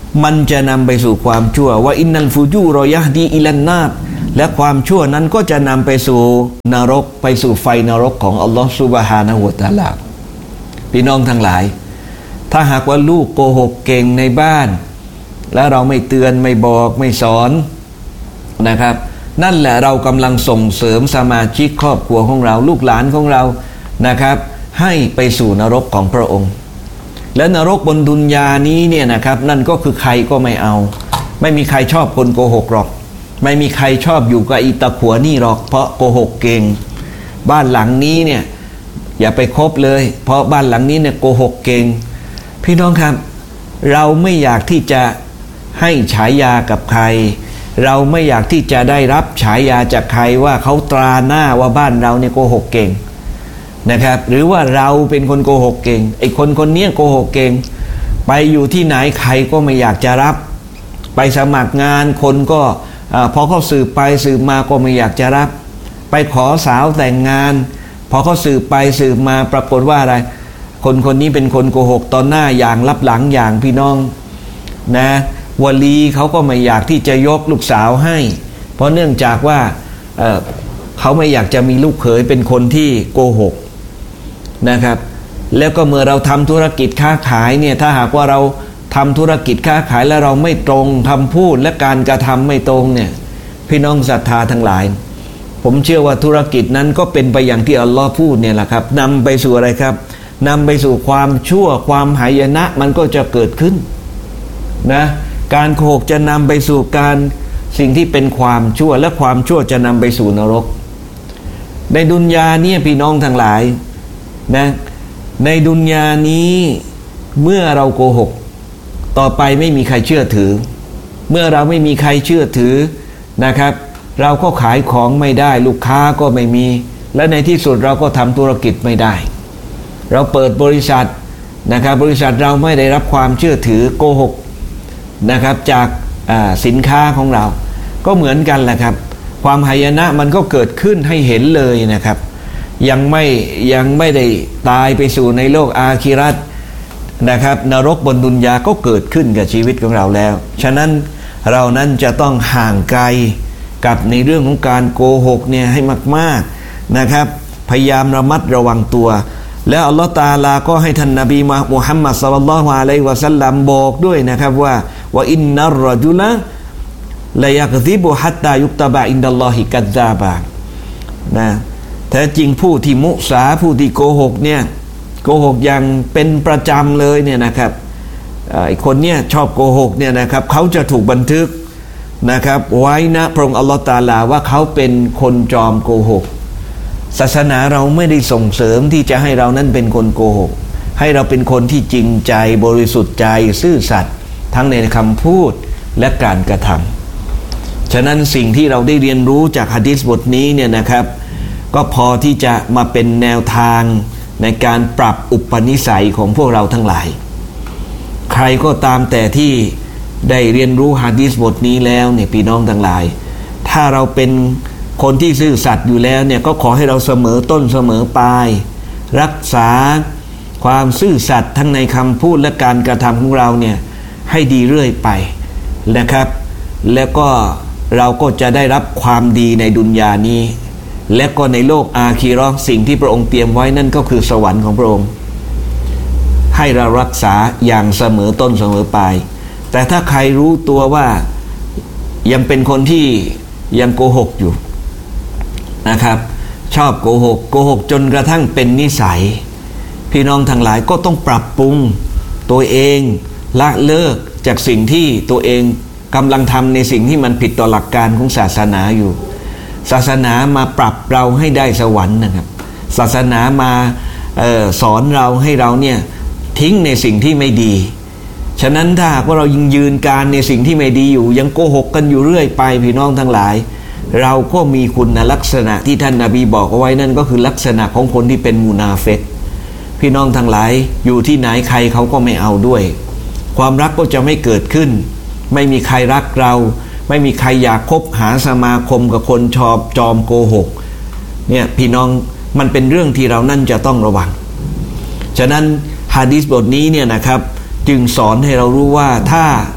มันจะนำไปสู่ความชั่วว่าอินนัลฟูจูรอยะดีอิลันนาตและความชั่วนั้นก็จะนำไปสู่นรกไปสู่ไฟนรกของอัลลอฮฺซุบฮานะฮูวะตะอาลาพี่น้องทั้งหลายถ้าหากว่าลูกโกหกเก่งในบ้านแล้วเราไม่เตือนไม่บอกไม่สอนนะครับนั่นแหละเรากำลังส่งเสริมสมาชิกครอบครัวของเราลูกหลานของเรานะครับให้ไปสู่นรกของพระองค์และนรกบนดุนยานี้เนี่ยนะครับนั่นก็คือใครก็ไม่เอาไม่มีใครชอบคนโกหกหรอกไม่มีใครชอบอยู่กับอีตาขัวนี่หรอกเพราะโกหกเก่งบ้านหลังนี้เนี่ยอย่าไปคบเลยเพราะบ้านหลังนี้เนี่ยโกหกเก่งพี่น้องครับเราไม่อยากที่จะให้ฉายากับใครเราไม่อยากที่จะได้รับฉายาจากใครว่าเขาตราหน้าว่าบ้านเราเนี่ยโกหกเก่งนะครับหรือว่าเราเป็นคนโกหกเก่งไอ้คนคนนี้โกหกเก่งไปอยู่ที่ไหนใครก็ไม่อยากจะรับไปสมัครงานคนก็พอเขาสืบไปสืบมาก็ไม่อยากจะรับไปขอสาวแต่งงานพอเขาสืบไปสืบมาปรากฏว่าอะไรคนคนนี้เป็นคนโกหกตอนหน้าอย่างลับหลังอย่างพี่น้องนะวลีเขาก็ไม่อยากที่จะยกลูกสาวให้เพราะเนื่องจากว่า เอ่อ เขาไม่อยากจะมีลูกเขยเป็นคนที่โกหกนะครับแล้วก็เมื่อเราทำธุรกิจค้าขายเนี่ยถ้าหากว่าเราทำธุรกิจค้าขายแล้วเราไม่ตรงคำพูดและการกระทำไม่ตรงเนี่ยพี่น้องศรัทธาทั้งหลายผมเชื่อว่าธุรกิจนั้นก็เป็นไปอย่างที่อัลลอฮ์พูดเนี่ยแหละครับนำไปสู่อะไรครับนำไปสู่ความชั่วความหายนะมันก็จะเกิดขึ้นนะการโกหกจะนำไปสู่การสิ่งที่เป็นความชั่วและความชั่วจะนำไปสู่นรกในดุนยาเนี่ยพี่น้องทั้งหลายนะในดุนยานี้เมื่อเราโกหกต่อไปไม่มีใครเชื่อถือเมื่อเราไม่มีใครเชื่อถือนะครับเราก็ขายของไม่ได้ลูกค้าก็ไม่มีและในที่สุดเราก็ทำธุรกิจไม่ได้เราเปิดบริษัทนะครับบริษัทเราไม่ได้รับความเชื่อถือโกหกนะครับจากสินค้าของเราก็เหมือนกันแหละครับความหายนะมันก็เกิดขึ้นให้เห็นเลยนะครับยังไม่ยังไม่ได้ตายไปสู่ในโลกอาคิเราะห์นะครับนรกบนดุนยาก็เกิดขึ้นกับชีวิตของเราแล้วฉะนั้นเรานั้นจะต้องห่างไกลกับในเรื่องของการโกหกเนี่ยให้มากๆนะครับพยายามระมัดระวังตัวแล้วอัลลอฮฺตะอาลาก็ให้ท่านนบีมุฮัมมัดศ็อลลัลลอฮุอะลัยฮิวะซัลลัมบอกด้วยนะครับว่าว่าอินนัรรจุละลายักซิบุฮัตตายุกตะบะอินดัลลอฮิกัซซาบะนะแท้จริงผู้ที่มุสาผู้ที่โกหกเนี่ยโกหกอย่างเป็นประจำเลยเนี่ยนะครับไอ้คนเนี่ยชอบโกหกเนี่ยนะครับเขาจะถูกบันทึกนะครับไว้นะพระองค์อัลลอฮฺตะอาลาว่าเขาเป็นคนจอมโกหกศาสนาเราไม่ได้ส่งเสริมที่จะให้เรานั้นเป็นคนโกหกให้เราเป็นคนที่จริงใจบริสุทธิ์ใจซื่อสัตย์ทั้งในคำพูดและการกระทำฉะนั้นสิ่งที่เราได้เรียนรู้จากหะดีษบทนี้เนี่ยนะครับก็พอที่จะมาเป็นแนวทางในการปรับอุปนิสัยของพวกเราทั้งหลายใครก็ตามแต่ที่ได้เรียนรู้หะดีษบทนี้แล้วเนี่ยพี่น้องทั้งหลายถ้าเราเป็นคนที่ซื่อสัตย์อยู่แล้วเนี่ยก็ขอให้เราเสมอต้นเสมอปลายรักษาความซื่อสัตย์ทั้งในคำพูดและการกระทำของเราเนี่ยให้ดีเรื่อยไปนะครับแล้วก็เราก็จะได้รับความดีในดุนยานี้และก็ในโลกอาคีเราะห์สิ่งที่พระองค์เตรียมไว้นั่นก็คือสวรรค์ของพระองค์ให้เรารักษาอย่างเสมอต้นเสมอปลายแต่ถ้าใครรู้ตัวว่ายังเป็นคนที่ยังโกหกอยู่นะครับชอบโกหกโกหกจนกระทั่งเป็นนิสัยพี่น้องทั้งหลายก็ต้องปรับปรุงตัวเองละเลิกจากสิ่งที่ตัวเองกำลังทำในสิ่งที่มันผิดต่อหลักการของศาสนาอยู่ศาสนามาปรับเราให้ได้สวรรค์นะครับศาสนามาเอ่อสอนเราให้เราเนี่ยทิ้งในสิ่งที่ไม่ดีฉะนั้นถ้าหากว่าเรายังยืนการในสิ่งที่ไม่ดีอยู่ยังโกหกกันอยู่เรื่อยไปพี่น้องทั้งหลายเราก็มีคุณลักษณะที่ท่านนบีบอกเอาไว้นั่นก็คือลักษณะของคนที่เป็นมุนาฟิกพี่น้องทั้งหลายอยู่ที่ไหนใครเขาก็ไม่เอาด้วยความรักก็จะไม่เกิดขึ้นไม่มีใครรักเราไม่มีใครอยากคบหาสมาคมกับคนชอบจอมโกหกเนี่ยพี่น้องมันเป็นเรื่องที่เรานั่นจะต้องระวังฉะนั้นหะดีษบทนี้เนี่ยนะครับจึงสอนให้เรารู้ว่าถ้า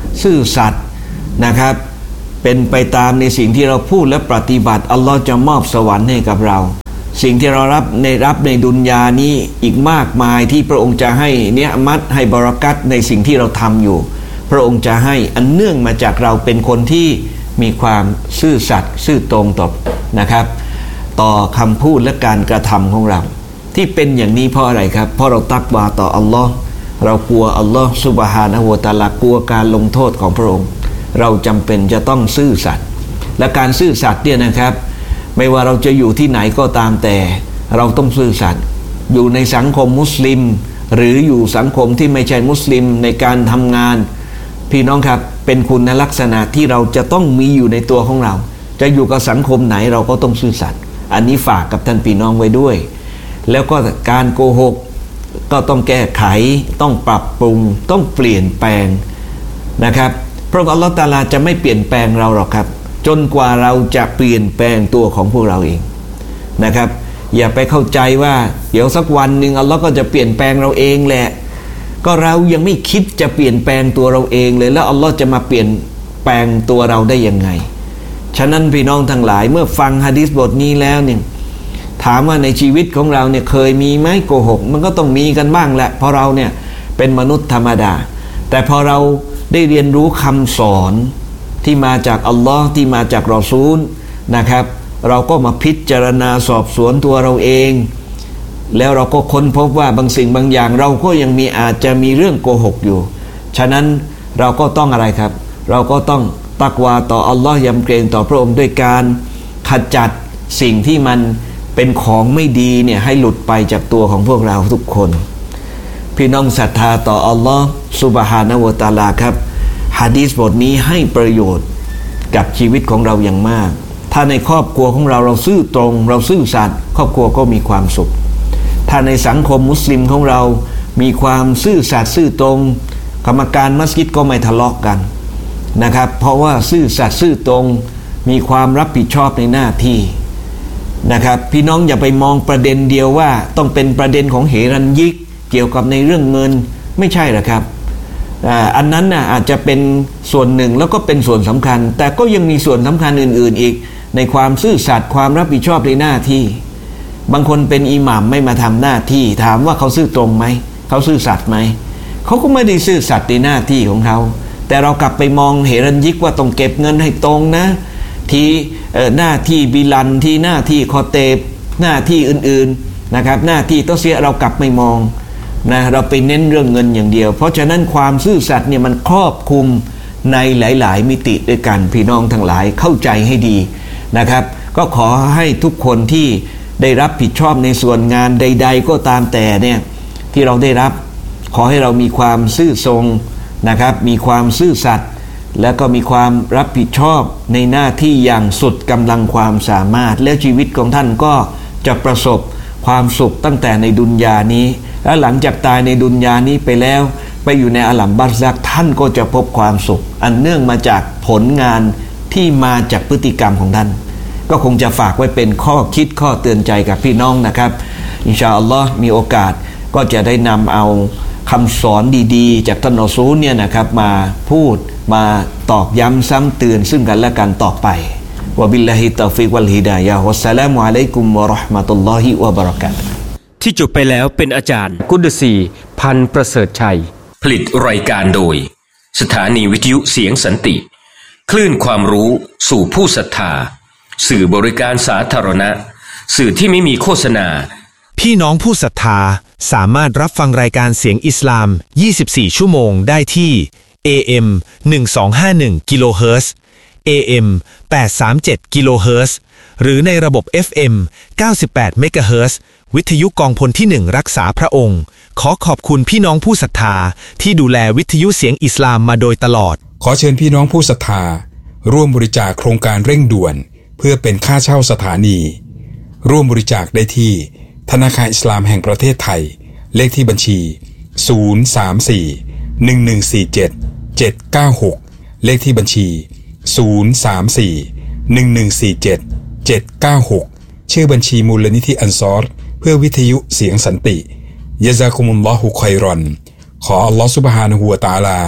ซื่อสัตย์นะครับเป็นไปตามในสิ่งที่เราพูดและปฏิบัติอัลลอฮ์จะมอบสวรรค์ให้กับเราสิ่งที่เรารับในรับในดุนยานี้อีกมากมายที่พระองค์จะให้เนียมัตให้บารอกัตในสิ่งที่เราทำอยู่พระองค์จะให้อันเนื่องมาจากเราเป็นคนที่มีความซื่อสัตย์ซื่อตรงต่อนะครับต่อคำพูดและการกระทำของเราที่เป็นอย่างนี้เพราะอะไรครับเพราะเราตักวาต่ออัลลอฮ์เรากลัวอัลลอฮ์ซุบฮานะฮูวะตะอาลากลัวการลงโทษของพระองค์เราจำเป็นจะต้องซื่อสัตย์และการซื่อสัตย์เนี่ยนะครับไม่ว่าเราจะอยู่ที่ไหนก็ตามแต่เราต้องซื่อสัตย์อยู่ในสังคมมุสลิมหรืออยู่สังคมที่ไม่ใช่มุสลิมในการทำงานพี่น้องครับเป็นคุณลักษณะที่เราจะต้องมีอยู่ในตัวของเราจะอยู่กับสังคมไหนเราก็ต้องซื่อสัตย์อันนี้ฝากกับท่านพี่น้องไว้ด้วยแล้วก็การโกหกก็ต้องแก้ไขต้องปรับปรุงต้องเปลี่ยนแปลงนะครับเพราะอัลลอฮฺตะอาลาจะไม่เปลี่ยนแปลงเราหรอกครับจนกว่าเราจะเปลี่ยนแปลงตัวของพวกเราเองนะครับอย่าไปเข้าใจว่าเดี๋ยวสักวันหนึ่งอัลลอฮฺก็จะเปลี่ยนแปลงเราเองแหละก็เรายังไม่คิดจะเปลี่ยนแปลงตัวเราเองเลยแล้วอัลลอฮฺจะมาเปลี่ยนแปลงตัวเราได้ยังไงฉะนั้นพี่น้องทั้งหลายเมื่อฟังหะดีษบทนี้แล้วเนี่ยถามว่าในชีวิตของเราเนี่ยเคยมีไหมโกหกมันก็ต้องมีกันบ้างแหละเพราะเราเนี่ยเป็นมนุษย์ธรรมดาแต่พอเราได้เรียนรู้คำสอนที่มาจากอัลลอฮ์ที่มาจากรอซูลนะครับเราก็มาพิจารณาสอบสวนตัวเราเองแล้วเราก็ค้นพบว่าบางสิ่งบางอย่างเราก็ยังมีอาจจะมีเรื่องโกหกอยู่ฉะนั้นเราก็ต้องอะไรครับเราก็ต้องตักวาต่ออัลลอฮ์ยำเกรงต่อพระองค์ด้วยการขจัดสิ่งที่มันเป็นของไม่ดีเนี่ยให้หลุดไปจากตัวของพวกเราทุกคนพี่น้องศรัทธาต่ออัลลอฮ์ซุบฮานะฮูวะตะอาลาครับหะดีษบทนี้ให้ประโยชน์กับชีวิตของเราอย่างมากถ้าในครอบครัวของเราเราซื่อตรงเราซื่อสัตย์ครอบครัวก็มีความสุขถ้าในสังคมมุสลิมของเรามีความซื่อสัตย์ซื่อตรงกรรมการมัสยิดก็ไม่ทะเลาะกันนะครับเพราะว่าซื่อสัตย์ซื่อตรงมีความรับผิดชอบในหน้าที่นะครับพี่น้องอย่าไปมองประเด็นเดียวว่าต้องเป็นประเด็นของเฮรัญยิกเกี่ยวกับในเรื่องเงินไม่ใช่หรอกครับอันนั้นน่ะอาจจะเป็นส่วนหนึ่งแล้วก็เป็นส่วนสำคัญแต่ก็ยังมีส่วนสำคัญอื่นๆอีกในความซื่อสัตย์ความรับผิดชอบในหน้าที่บางคนเป็นอิหม่ามไม่มาทำหน้าที่ถามว่าเขาซื่อตรงไหมเขาซื่อสัตย์ไหมเขาก็ไม่ได้ซื่อสัตย์ในหน้าที่ของเขาแต่เรากลับไปมองเฮรัญยิกว่าต้องเก็บเงินให้ตรงนะที่หน้าที่บิลันที่หน้าที่คอเตบหน้าที่อื่นๆนะครับหน้าที่ต้องเสียเรากลับไม่มองนะเราไปเน้นเรื่องเงินอย่างเดียวเพราะฉะนั้นความซื่อสัตย์เนี่ยมันครอบคลุมในหลายๆมิติด้วยกันพี่น้องทั้งหลายเข้าใจให้ดีนะครับก็ขอให้ทุกคนที่ได้รับผิดชอบในส่วนงานใดๆก็ตามแต่เนี่ยที่เราได้รับขอให้เรามีความซื่อตรงนะครับมีความซื่อสัตย์และก็มีความรับผิดชอบในหน้าที่อย่างสุดกำลังความสามารถและชีวิตของท่านก็จะประสบความสุขตั้งแต่ในดุนยานี้และหลังจากตายในดุนยานี้ไปแล้วไปอยู่ในอาลัมบัรซักท่านก็จะพบความสุขอันเนื่องมาจากผลงานที่มาจากพฤติกรรมของท่านก็คงจะฝากไว้เป็นข้อคิดข้อเตือนใจกับพี่น้องนะครับอินชาอัลลอฮ์มีโอกาสก็จะได้นำเอาคำสอนดีๆจากท่านรอซูลเนี่ยนะครับมาพูดมาตอกย้ำซ้ำเตือนซึ่งกันและกันต่อไปวะบิลลาฮิตตอฟิกวัลฮิดายะฮ์วัสสลามุอะลัยกุมวะเราะห์มะตุลลอฮิวะบะเราะกาตุฮ์ที่จบไปแล้วเป็นอาจารย์กุดซีพันธ์ประเสริฐชัยผลิตรายการโดยสถานีวิทยุเสียงสันติคลื่นความรู้สู่ผู้ศรัทธาสื่อบริการสาธารณะสื่อที่ไม่มีโฆษณาพี่น้องผู้ศรัทธาสามารถรับฟังรายการเสียงอิสลามยี่สิบสี่ชั่วโมงได้ที่ เอ เอ็ม หนึ่งสองห้าหนึ่ง กิโลเฮิรตซ์ เอ เอ็ม แปดสามเจ็ด กิโลเฮิรตซ์หรือในระบบ เอฟ เอ็ม เก้าสิบแปด เมกะเฮิรตซ์วิทยุกองพลที่หนึ่งรักษาพระองค์ขอขอบคุณพี่น้องผู้ศรัทธาที่ดูแลวิทยุเสียงอิสลามมาโดยตลอดขอเชิญพี่น้องผู้ศรัทธาร่วมบริจาคโครงการเร่งด่วนเพื่อเป็นค่าเช่าสถานีร่วมบริจาคได้ที่ธนาคารอิสลามแห่งประเทศไทยเลขที่บัญชีศูนย์ สาม สี่ หนึ่ง หนึ่ง สี่ เจ็ด เจ็ด เก้า หกเลขที่บัญชีศูนย์ สาม สี่ หนึ่ง หนึ่ง สี่ เจ็ด เจ็ด เก้า หกชื่อบัญชีมูลนิธิอันซอรเพื่อวิทยุเสียงสันติยะซากุมุลลอฮุค็อยรอนขออัลลอฮฺซุบฮานะฮูวะตะอาลา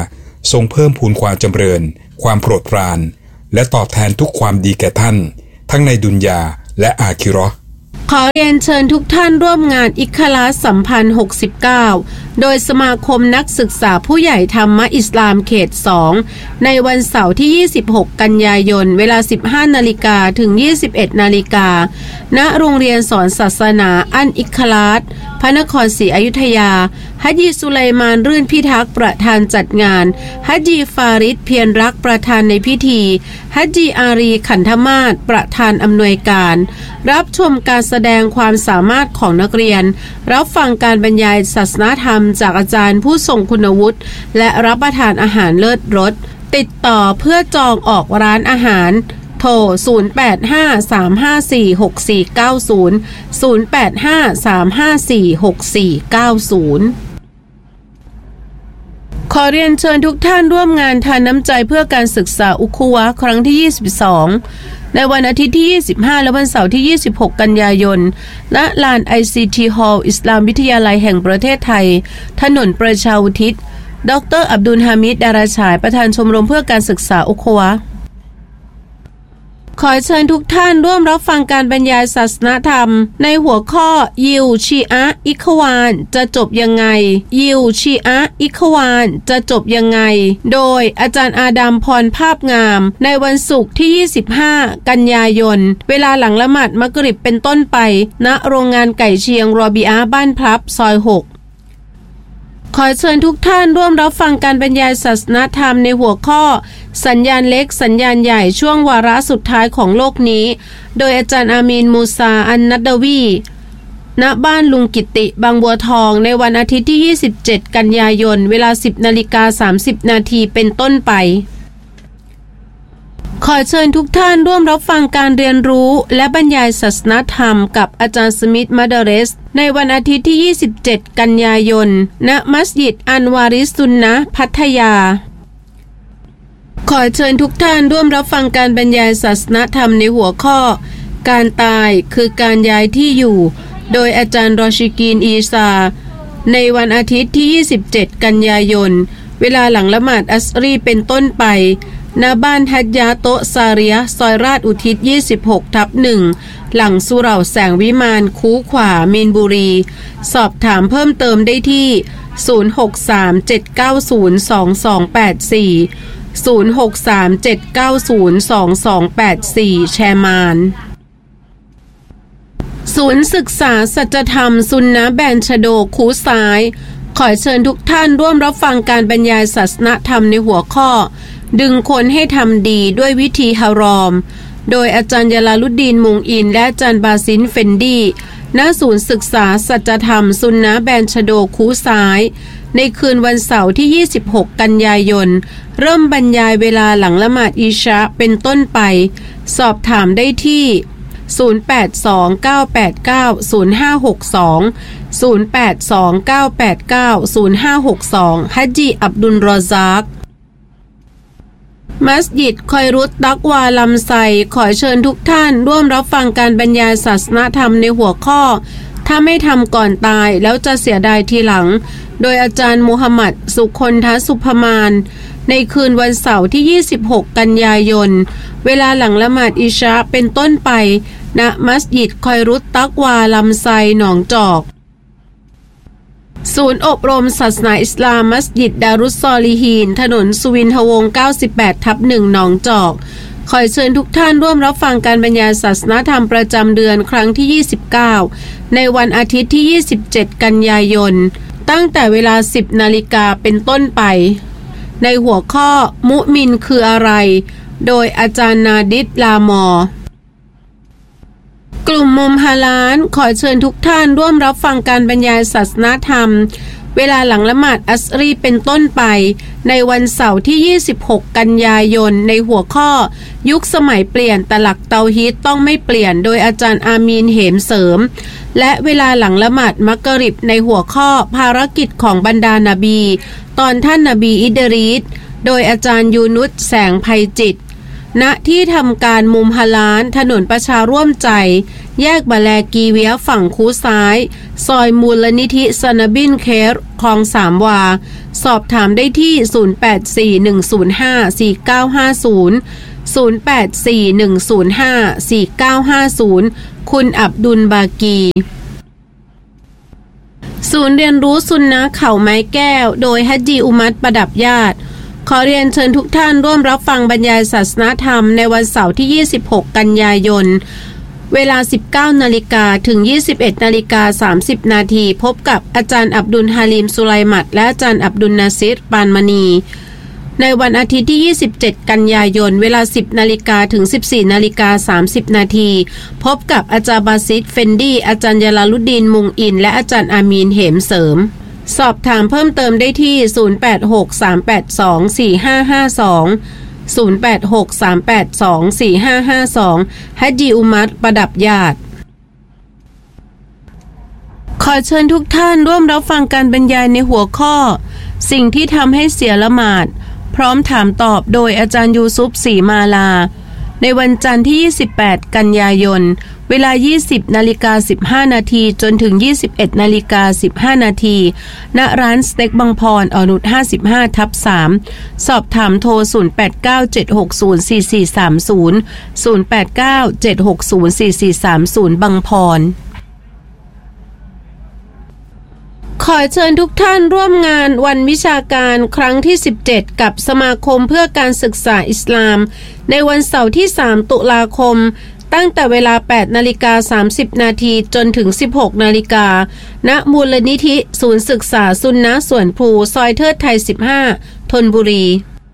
ทรงเพิ่มพูนความจำเริญความโปรดปรานและตอบแทนทุกความดีแก่ท่านทั้งในดุนยาและอาคิเราะห์ขอเรียนเชิญทุกท่านร่วมงานอิคลาสสัมพันธ์หกสิบเก้าโดยสมาคมนักศึกษาผู้ใหญ่ธรรมะอิสลามเขตสองในวันเสาร์ที่ยี่สิบหกกันยายนเวลา สิบห้านาฬิกา ถึง ยี่สิบเอ็ดนาฬิกาณโรงเรียนสอนศาสนาอันอิคลาสพระนครศรีอยุธยาฮัจญีสุไลมานรื่นพิทักษ์ประธานจัดงานฮัจญีฟาริดเพียรรักประธานในพิธีฮัจญีอารีขันธมาศประธานอำนวยการรับชมการแสดงความสามารถของนักเรียนรับฟังการบรรยายศาสนธรรมจากอาจารย์ผู้ทรงคุณวุฒิและรับประทานอาหารเลิศรสติดต่อเพื่อจองออกร้านอาหารโทรศูนย์ แปด ห้า สาม ห้า สี่ หก สี่ เก้า ศูนย์ ศูนย์ แปด ห้า สาม ห้า สี่ หก สี่ เก้า ศูนย์ขอเรียนเชิญทุกท่านร่วมงานทานน้ำใจเพื่อการศึกษาอุคุวะครั้งที่ยี่สิบสองในวันอาทิตย์ที่ยี่สิบห้าและวันเสาร์ที่ยี่สิบหกกันยายนณลาน ไอ ซี ที Hall อิสลามวิทยาลัยแห่งประเทศไทยถนนประชาอุทิศดร.อับดุลฮามิด ดาราฉายประธานชมรมเพื่อการศึกษาอุคุวะขอเชิญทุกท่านร่วมรับฟังการบรรยายศาสนธรรมในหัวข้อยิวชีอะอิควานจะจบยังไงยิวชีอะอิควานจะจบยังไงโดยอาจารย์อาดัมพรภาพงามในวันศุกร์ที่ยี่สิบห้ากันยายนเวลาหลังละหมาดมักริบเป็นต้นไปณโรงงานไก่เชียงรอบีอาบ้านพลับซอยหกขอเชิญทุกท่านร่วมรับฟังการบรรยายศาสนธรรมในหัวข้อสัญญาณเล็กสัญญาณใหญ่ช่วงวาระสุดท้ายของโลกนี้โดยอาจารย์อามีนมูซาอันนัดดาวีณบ้านลุงกิติบางบัวทองในวันอาทิตย์ที่ยี่สิบเจ็ดกันยายนเวลา สิบนาฬิกาสามสิบนาทีเป็นต้นไปขอเชิญทุกท่านร่วมรับฟังการเรียนรู้และบรรยายศาสนธรรมกับอาจารย์สมิธมัดเรสในวันอาทิตย์ที่ยี่สิบเจ็ดกันยายนณมัสยิดอันวาริสุนนะพัทยาขอเชิญทุกท่านร่วมรับฟังการบรรยายศาสนธรรมในหัวข้อการตายคือการย้ายที่อยู่โดยอาจารย์รอชิกีนอีซาในวันอาทิตย์ที่ยี่สิบเจ็ดกันยายนเวลาหลังละหมาดอัสรีเป็นต้นไปณบ้านฮัจญาโตซาเรียซอยราชอุทิศ ยี่สิบหกทับหนึ่ง หลังสุเหร่าแสงวิมานคูขวามีนบุรีสอบถามเพิ่มเติมได้ที่ศูนย์ หก สาม เจ็ด เก้า ศูนย์ สอง สอง แปด สี่ ศูนย์ หก สาม เจ็ด เก้า ศูนย์ สอง สอง แปด สี่ แชร์มานศูนย์ศึกษาสัจธรรมซุนนะห์แบนชโดคูซ้ายขอเชิญทุกท่านร่วมรับฟังการบรรยายศาสนธรรมในหัวข้อดึงคนให้ทำดีด้วยวิธีฮารอมโดยอาจารย์ยาลาลุดดีนมุงอินและอาจารย์บาซินเฟนดีณศูนย์ศึกษาสัจธรรมซุนนะห์แบนชโดคูซ้ายในคืนวันเสาร์ที่ยี่สิบหกกันยายนเริ่มบรรยายเวลาหลังละหมาดอิชาเป็นต้นไปสอบถามได้ที่ศูนย์ แปด สอง เก้า แปด เก้า ศูนย์ ห้า หก สอง ศูนย์ แปด สอง เก้า แปด เก้า ศูนย์ ห้า หก สองฮัจญีอับดุลรอซากมัสยิดคอยรุตตักวาลำไซขอเชิญทุกท่านร่วมรับฟังการบรรยายศาสนธรรมในหัวข้อถ้าไม่ทำก่อนตายแล้วจะเสียดายทีหลังโดยอาจารย์มูฮัมหมัดสุคนทสุภมานในคืนวันเสาร์ที่ยี่สิบหกกันยายนเวลาหลังละหมาดอิชาเป็นต้นไปณมัสยิดคอยรุตตักวาลำไซหนองจอกศูนย์อบรมศาสนาอิสลามมัสยิดดารุสซอลิฮีนถนนสุวินทวงศ์ เก้าสิบแปดทับหนึ่ง หนองจอกขอเชิญทุกท่านร่วมรับฟังการบรรยายศาสนธรรมประจำเดือนครั้งที่ยี่สิบเก้าในวันอาทิตย์ที่ยี่สิบเจ็ดกันยายนตั้งแต่เวลา สิบนาฬิกาเป็นต้นไปในหัวข้อมุมินคืออะไรโดยอาจารย์นาดิษลามอกลุ่มมุมฮาลาลขอเชิญทุกท่านร่วมรับฟังการบรรยายศาสนธรรมเวลาหลังละหมาดอัสรีเป็นต้นไปในวันเสาร์ที่ยี่สิบหกกันยายนในหัวข้อยุคสมัยเปลี่ยนแต่หลักเตาฮีดต้องไม่เปลี่ยนโดยอาจารย์อามีนเหมเสริมและเวลาหลังละหมาดมักริบในหัวข้อภารกิจของบรรดานาบีตอนท่านนบีอิดรีสโดยอาจารย์ยูนุสแสงไพจิตณที่ทำการมุมฮาลาลถนนประชาร่วมใจแยกบาแลกีเวียฝั่งคูซ้ายซอยมูลนิธิซานบินเครคคลองสามวาสอบถามได้ที่ ศูนย์ แปด สี่ หนึ่ง ศูนย์ ห้า สี่ เก้า ห้า ศูนย์ ศูนย์ แปด สี่ หนึ่ง ศูนย์ ห้า สี่ เก้า ห้า ศูนย์ คุณอับดุลบากีศูนย์เรียนรู้ซุนนะห์เขาไม้แก้วโดยฮัจญีอุมัตประดับญาติขอเรียนเชิญทุกท่านร่วมรับฟังบรรยายศาสนธรรมในวันเสาร์ที่ยี่สิบหกกันยายนเวลา สิบเก้านาฬิกา ถึง ยี่สิบเอ็ดนาฬิกาสามสิบนาทีพบกับอาจารย์อับดุลฮาลิมสุไลมัดและอาจารย์อับดุลนาซิรปานมณีในวันอาทิตย์ที่ยี่สิบเจ็ดกันยายนเวลา สิบนาฬิกา ถึง สิบสี่นาฬิกาสามสิบนาทีพบกับอาจารย์บาซิดเฟนดีอาจารย์ยาลาลุดดีนมุงอินและอาจารย์อามีนเหมเสริมสอบถามเพิ่มเติมได้ที่ ศูนย์ แปด หก สาม แปด สอง สี่ ห้า ห้า สอง ศูนย์ แปด หก สาม แปด สอง สี่ ห้า ห้า สองฮัจญีอุมัตประดับญาติขอเชิญทุกท่านร่วมรับฟังการบรรยายในหัวข้อสิ่งที่ทำให้เสียละหมาดพร้อมถามตอบโดยอาจารย์ยูซุฟศรีมาลาในวันจันทร์ที่ยี่สิบแปดกันยายนเวลา ยี่สิบนาฬิกาสิบห้านาทีจนถึง ยี่สิบเอ็ดนาฬิกาสิบห้านาทีณร้านสเต็กบางพรอนุช ห้าสิบห้าทับสาม สอบถามโทร ศูนย์ แปด เก้า เจ็ด หก ศูนย์ สี่ สี่ สาม ศูนย์ ศูนย์ แปด เก้า เจ็ด หก ศูนย์ สี่ สี่ สาม ศูนย์ บางพรขอเชิญทุกท่านร่วมงานวันวิชาการครั้งที่สิบเจ็ดกับสมาคมเพื่อการศึกษาอิสลามในวันเสาร์ที่สามตุลาคมตั้งแต่เวลา แปดนาฬิกาสามสิบนาทีจนถึง สิบหกนาฬิกาณมูลนิธิศูนย์ศึกษาซุนนะห์สวนพลูซอยเทิดไทยสิบห้าธนบุรี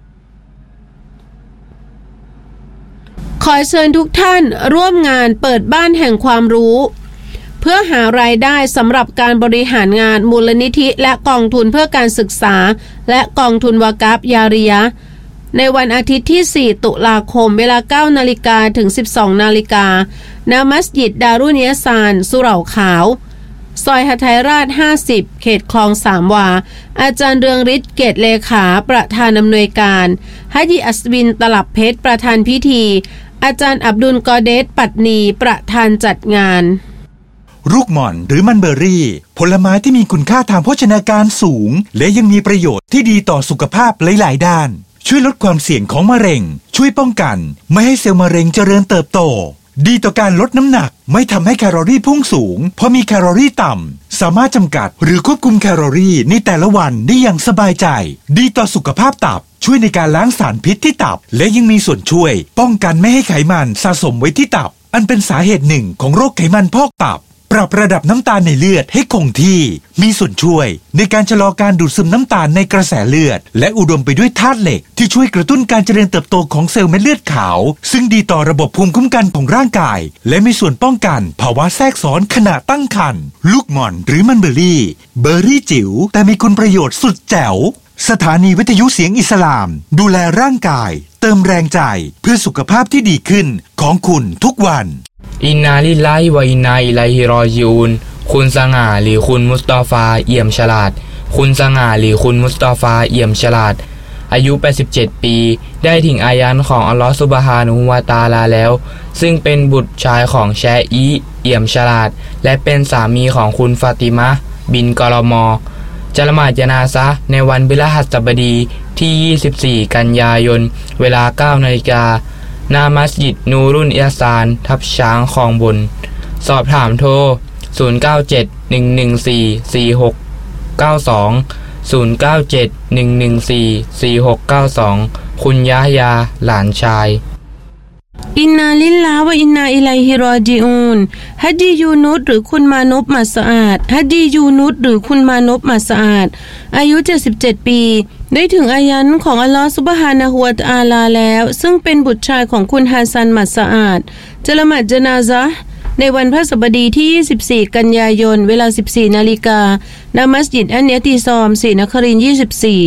ขอเชิญทุกท่านร่วมงานเปิดบ้านแห่งความรู้เพื่อหารายได้สำหรับการบริหารงานมูลนิธิและกองทุนเพื่อการศึกษาและกองทุนวากาฟยาริยะห์ในวันอาทิตย์ที่สี่ตุลาคมเวลา เก้านาฬิกา ถึง สิบสองนาฬิกาณมัสยิดดารุนยะซานสุเหร่าขาวซอยหทัยราชห้าสิบเขตคลองสามวาอาจารย์เรืองฤทธิ์เกตเลขาประธานอำนวยการฮัจญีอัศวินตลับเพชรประธานพิธีอาจารย์อับดุลกอเดสปัตนีประธานจัดงานลูกหม่อนหรือมันเบอร์รี่ผลไม้ที่มีคุณค่าทางโภชนาการสูงและยังมีประโยชน์ที่ดีต่อสุขภาพหลายๆด้านช่วยลดความเสี่ยงของมะเร็งช่วยป้องกันไม่ให้เซลล์มะเร็งเจริญเติบโตดีต่อการลดน้ำหนักไม่ทำให้แคลอรี่พุ่งสูงเพราะมีแคลอรี่ต่ำสามารถจำกัดหรือควบคุมแคลอรี่ในแต่ละวันได้อย่างสบายใจดีต่อสุขภาพตับช่วยในการล้างสารพิษที่ตับและยังมีส่วนช่วยป้องกันไม่ให้ไขมันสะสมไว้ที่ตับอันเป็นสาเหตุหนึ่งของโรคไขมันพอกตับปรับระดับน้ำตาลในเลือดให้คงที่มีส่วนช่วยในการชะลอการดูดซึมน้ำตาลในกระแสเลือดและอุดมไปด้วยธาตุเหล็กที่ช่วยกระตุ้นการเจริญเติบโตของเซลล์เม็ดเลือดขาวซึ่งดีต่อระบบภูมิคุ้มกันของร่างกายและมีส่วนป้องกันภาวะแทรกซ้อนขณะตั้งครรภ์ลูกหม่อนหรือมันเบอร์รี่เบอร์รี่จิ๋วแต่มีคุณประโยชน์สุดแจ๋วสถานีวิทยุเสียงอิสลามดูแลร่างกายเติมแรงใจเพื่อสุขภาพที่ดีขึ้นของคุณทุกวันอินนาลิลลาฮิวะอินนาอิลัยฮิรอญิอูนคุณสง่าหรือคุณมุสตอฟาเอี่ยมฉลาดคุณสง่าหรือคุณมุสตอฟาเอี่ยมฉลาดอายุแปดสิบเจ็ดปีได้ถึงอายันของอัลลอฮฺซุบฮานะฮูวะตะอาลาแล้วซึ่งเป็นบุตรชายของแชอีเอี่ยมฉลาดและเป็นสามีของคุณฟาติมะห์บินกอลมอจะละหมาดญะนาซะห์ในวันพฤหัสบดีที่ยี่สิบสี่กันยายนเวลา เก้านาฬิกาหน้ามัสยิดนูรุนอิฮซานทับช้างคลองบนสอบถามโทรศูนย์ เก้า เจ็ด หนึ่ง หนึ่ง สี่ สี่ หก เก้า สอง ศูนย์ เก้า เจ็ด หนึ่ง หนึ่ง สี่ สี่ หก เก้า สองคุณยะฮยาหลานชายอินนาลิลลาฮ์วะอินนาอิลัยฮิรอญิอูนฮัจญียูนุสหรือคุณมานพมัสอาดฮัจญียูนุสหรือคุณมานพมัสอาดอายุเจ็ดสิบเจ็ดปีได้ถึงอายันของอัลลอฮฺซุบฮานะฮูวะตะอาลาแล้วซึ่งเป็นบุตรชายของคุณฮาซันมัสอาดจะละหมาดญะนาซะห์ในวันพฤหัสบดีที่ยี่สิบสี่กันยายนเวลา สิบสี่นาฬิกาณมัสยิดอันเนติซอมศรีนครินทร์ยี่สิบสี่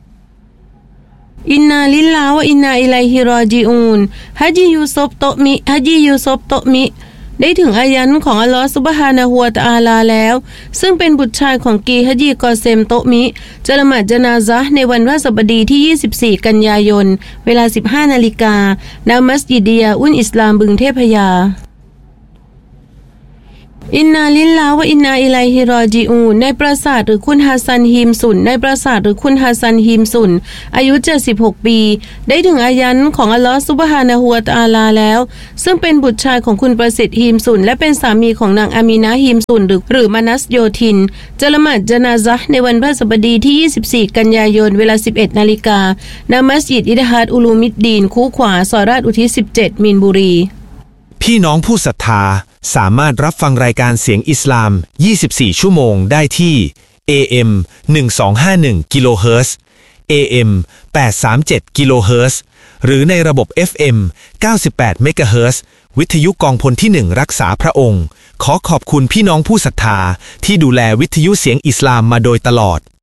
อินนาลิลลาฮ์วะอินนาอิลัยฮิรอญิอูนฮัจญียูซุฟโตมิฮัจญียูซุฟโตมิได้ถึงอายันของอัลลอฮฺซุบฮานะฮูวะตะอาลาแล้วซึ่งเป็นบุตรชายของกีฮัจญีกอเซมโตมิจะละหมาดญะนาซะห์ในวันพฤหัสบดีที่ยี่สิบสี่กันยายนเวลา สิบห้านาฬิกาณมัสยิดดิยาอุนอิสลามบึงเทพยาอินนาลิลลาฮ์วะอินนาอิลัยฮิรอญิอูนในปราสาทหรือคุณฮัสซันฮีมสุนในปราสาทหรือคุณฮัสซันฮีมสุนอายุเจ็ดสิบหกปีได้ถึงอายันของอัลลอฮ์ซุบฮานะฮูวะตะอาลาแล้วซึ่งเป็นบุตรชายของคุณประสิทธิ์ฮีมสุนและเป็นสามีของนางอามีนะฮีมสุนหรือหรือมานัสโยธินจะละหมาดญะนาซะห์ในวันพฤหัสบดีที่ยี่สิบสี่กันยายนเวลา สิบเอ็ดนาฬิกา ณ มัสยิดอิทฮาดอุลูมิดดีนคูขวาซอยราชอุทิศสิบเจ็ดมีนบุรีพี่น้องผู้ศรัทธาสามารถรับฟังรายการเสียงอิสลามยี่สิบสี่ชั่วโมงได้ที่ เอ เอ็ม หนึ่งสองห้าหนึ่ง กิโลเฮิรตซ์ เอ เอ็ม แปดสามเจ็ด กิโลเฮิรตซ์หรือในระบบ เอฟ เอ็ม เก้าสิบแปด เมกะเฮิรตซ์วิทยุกองพลที่หนึ่งรักษาพระองค์ขอขอบคุณพี่น้องผู้ศรัทธาที่ดูแลวิทยุเสียงอิสลามมาโดยตลอด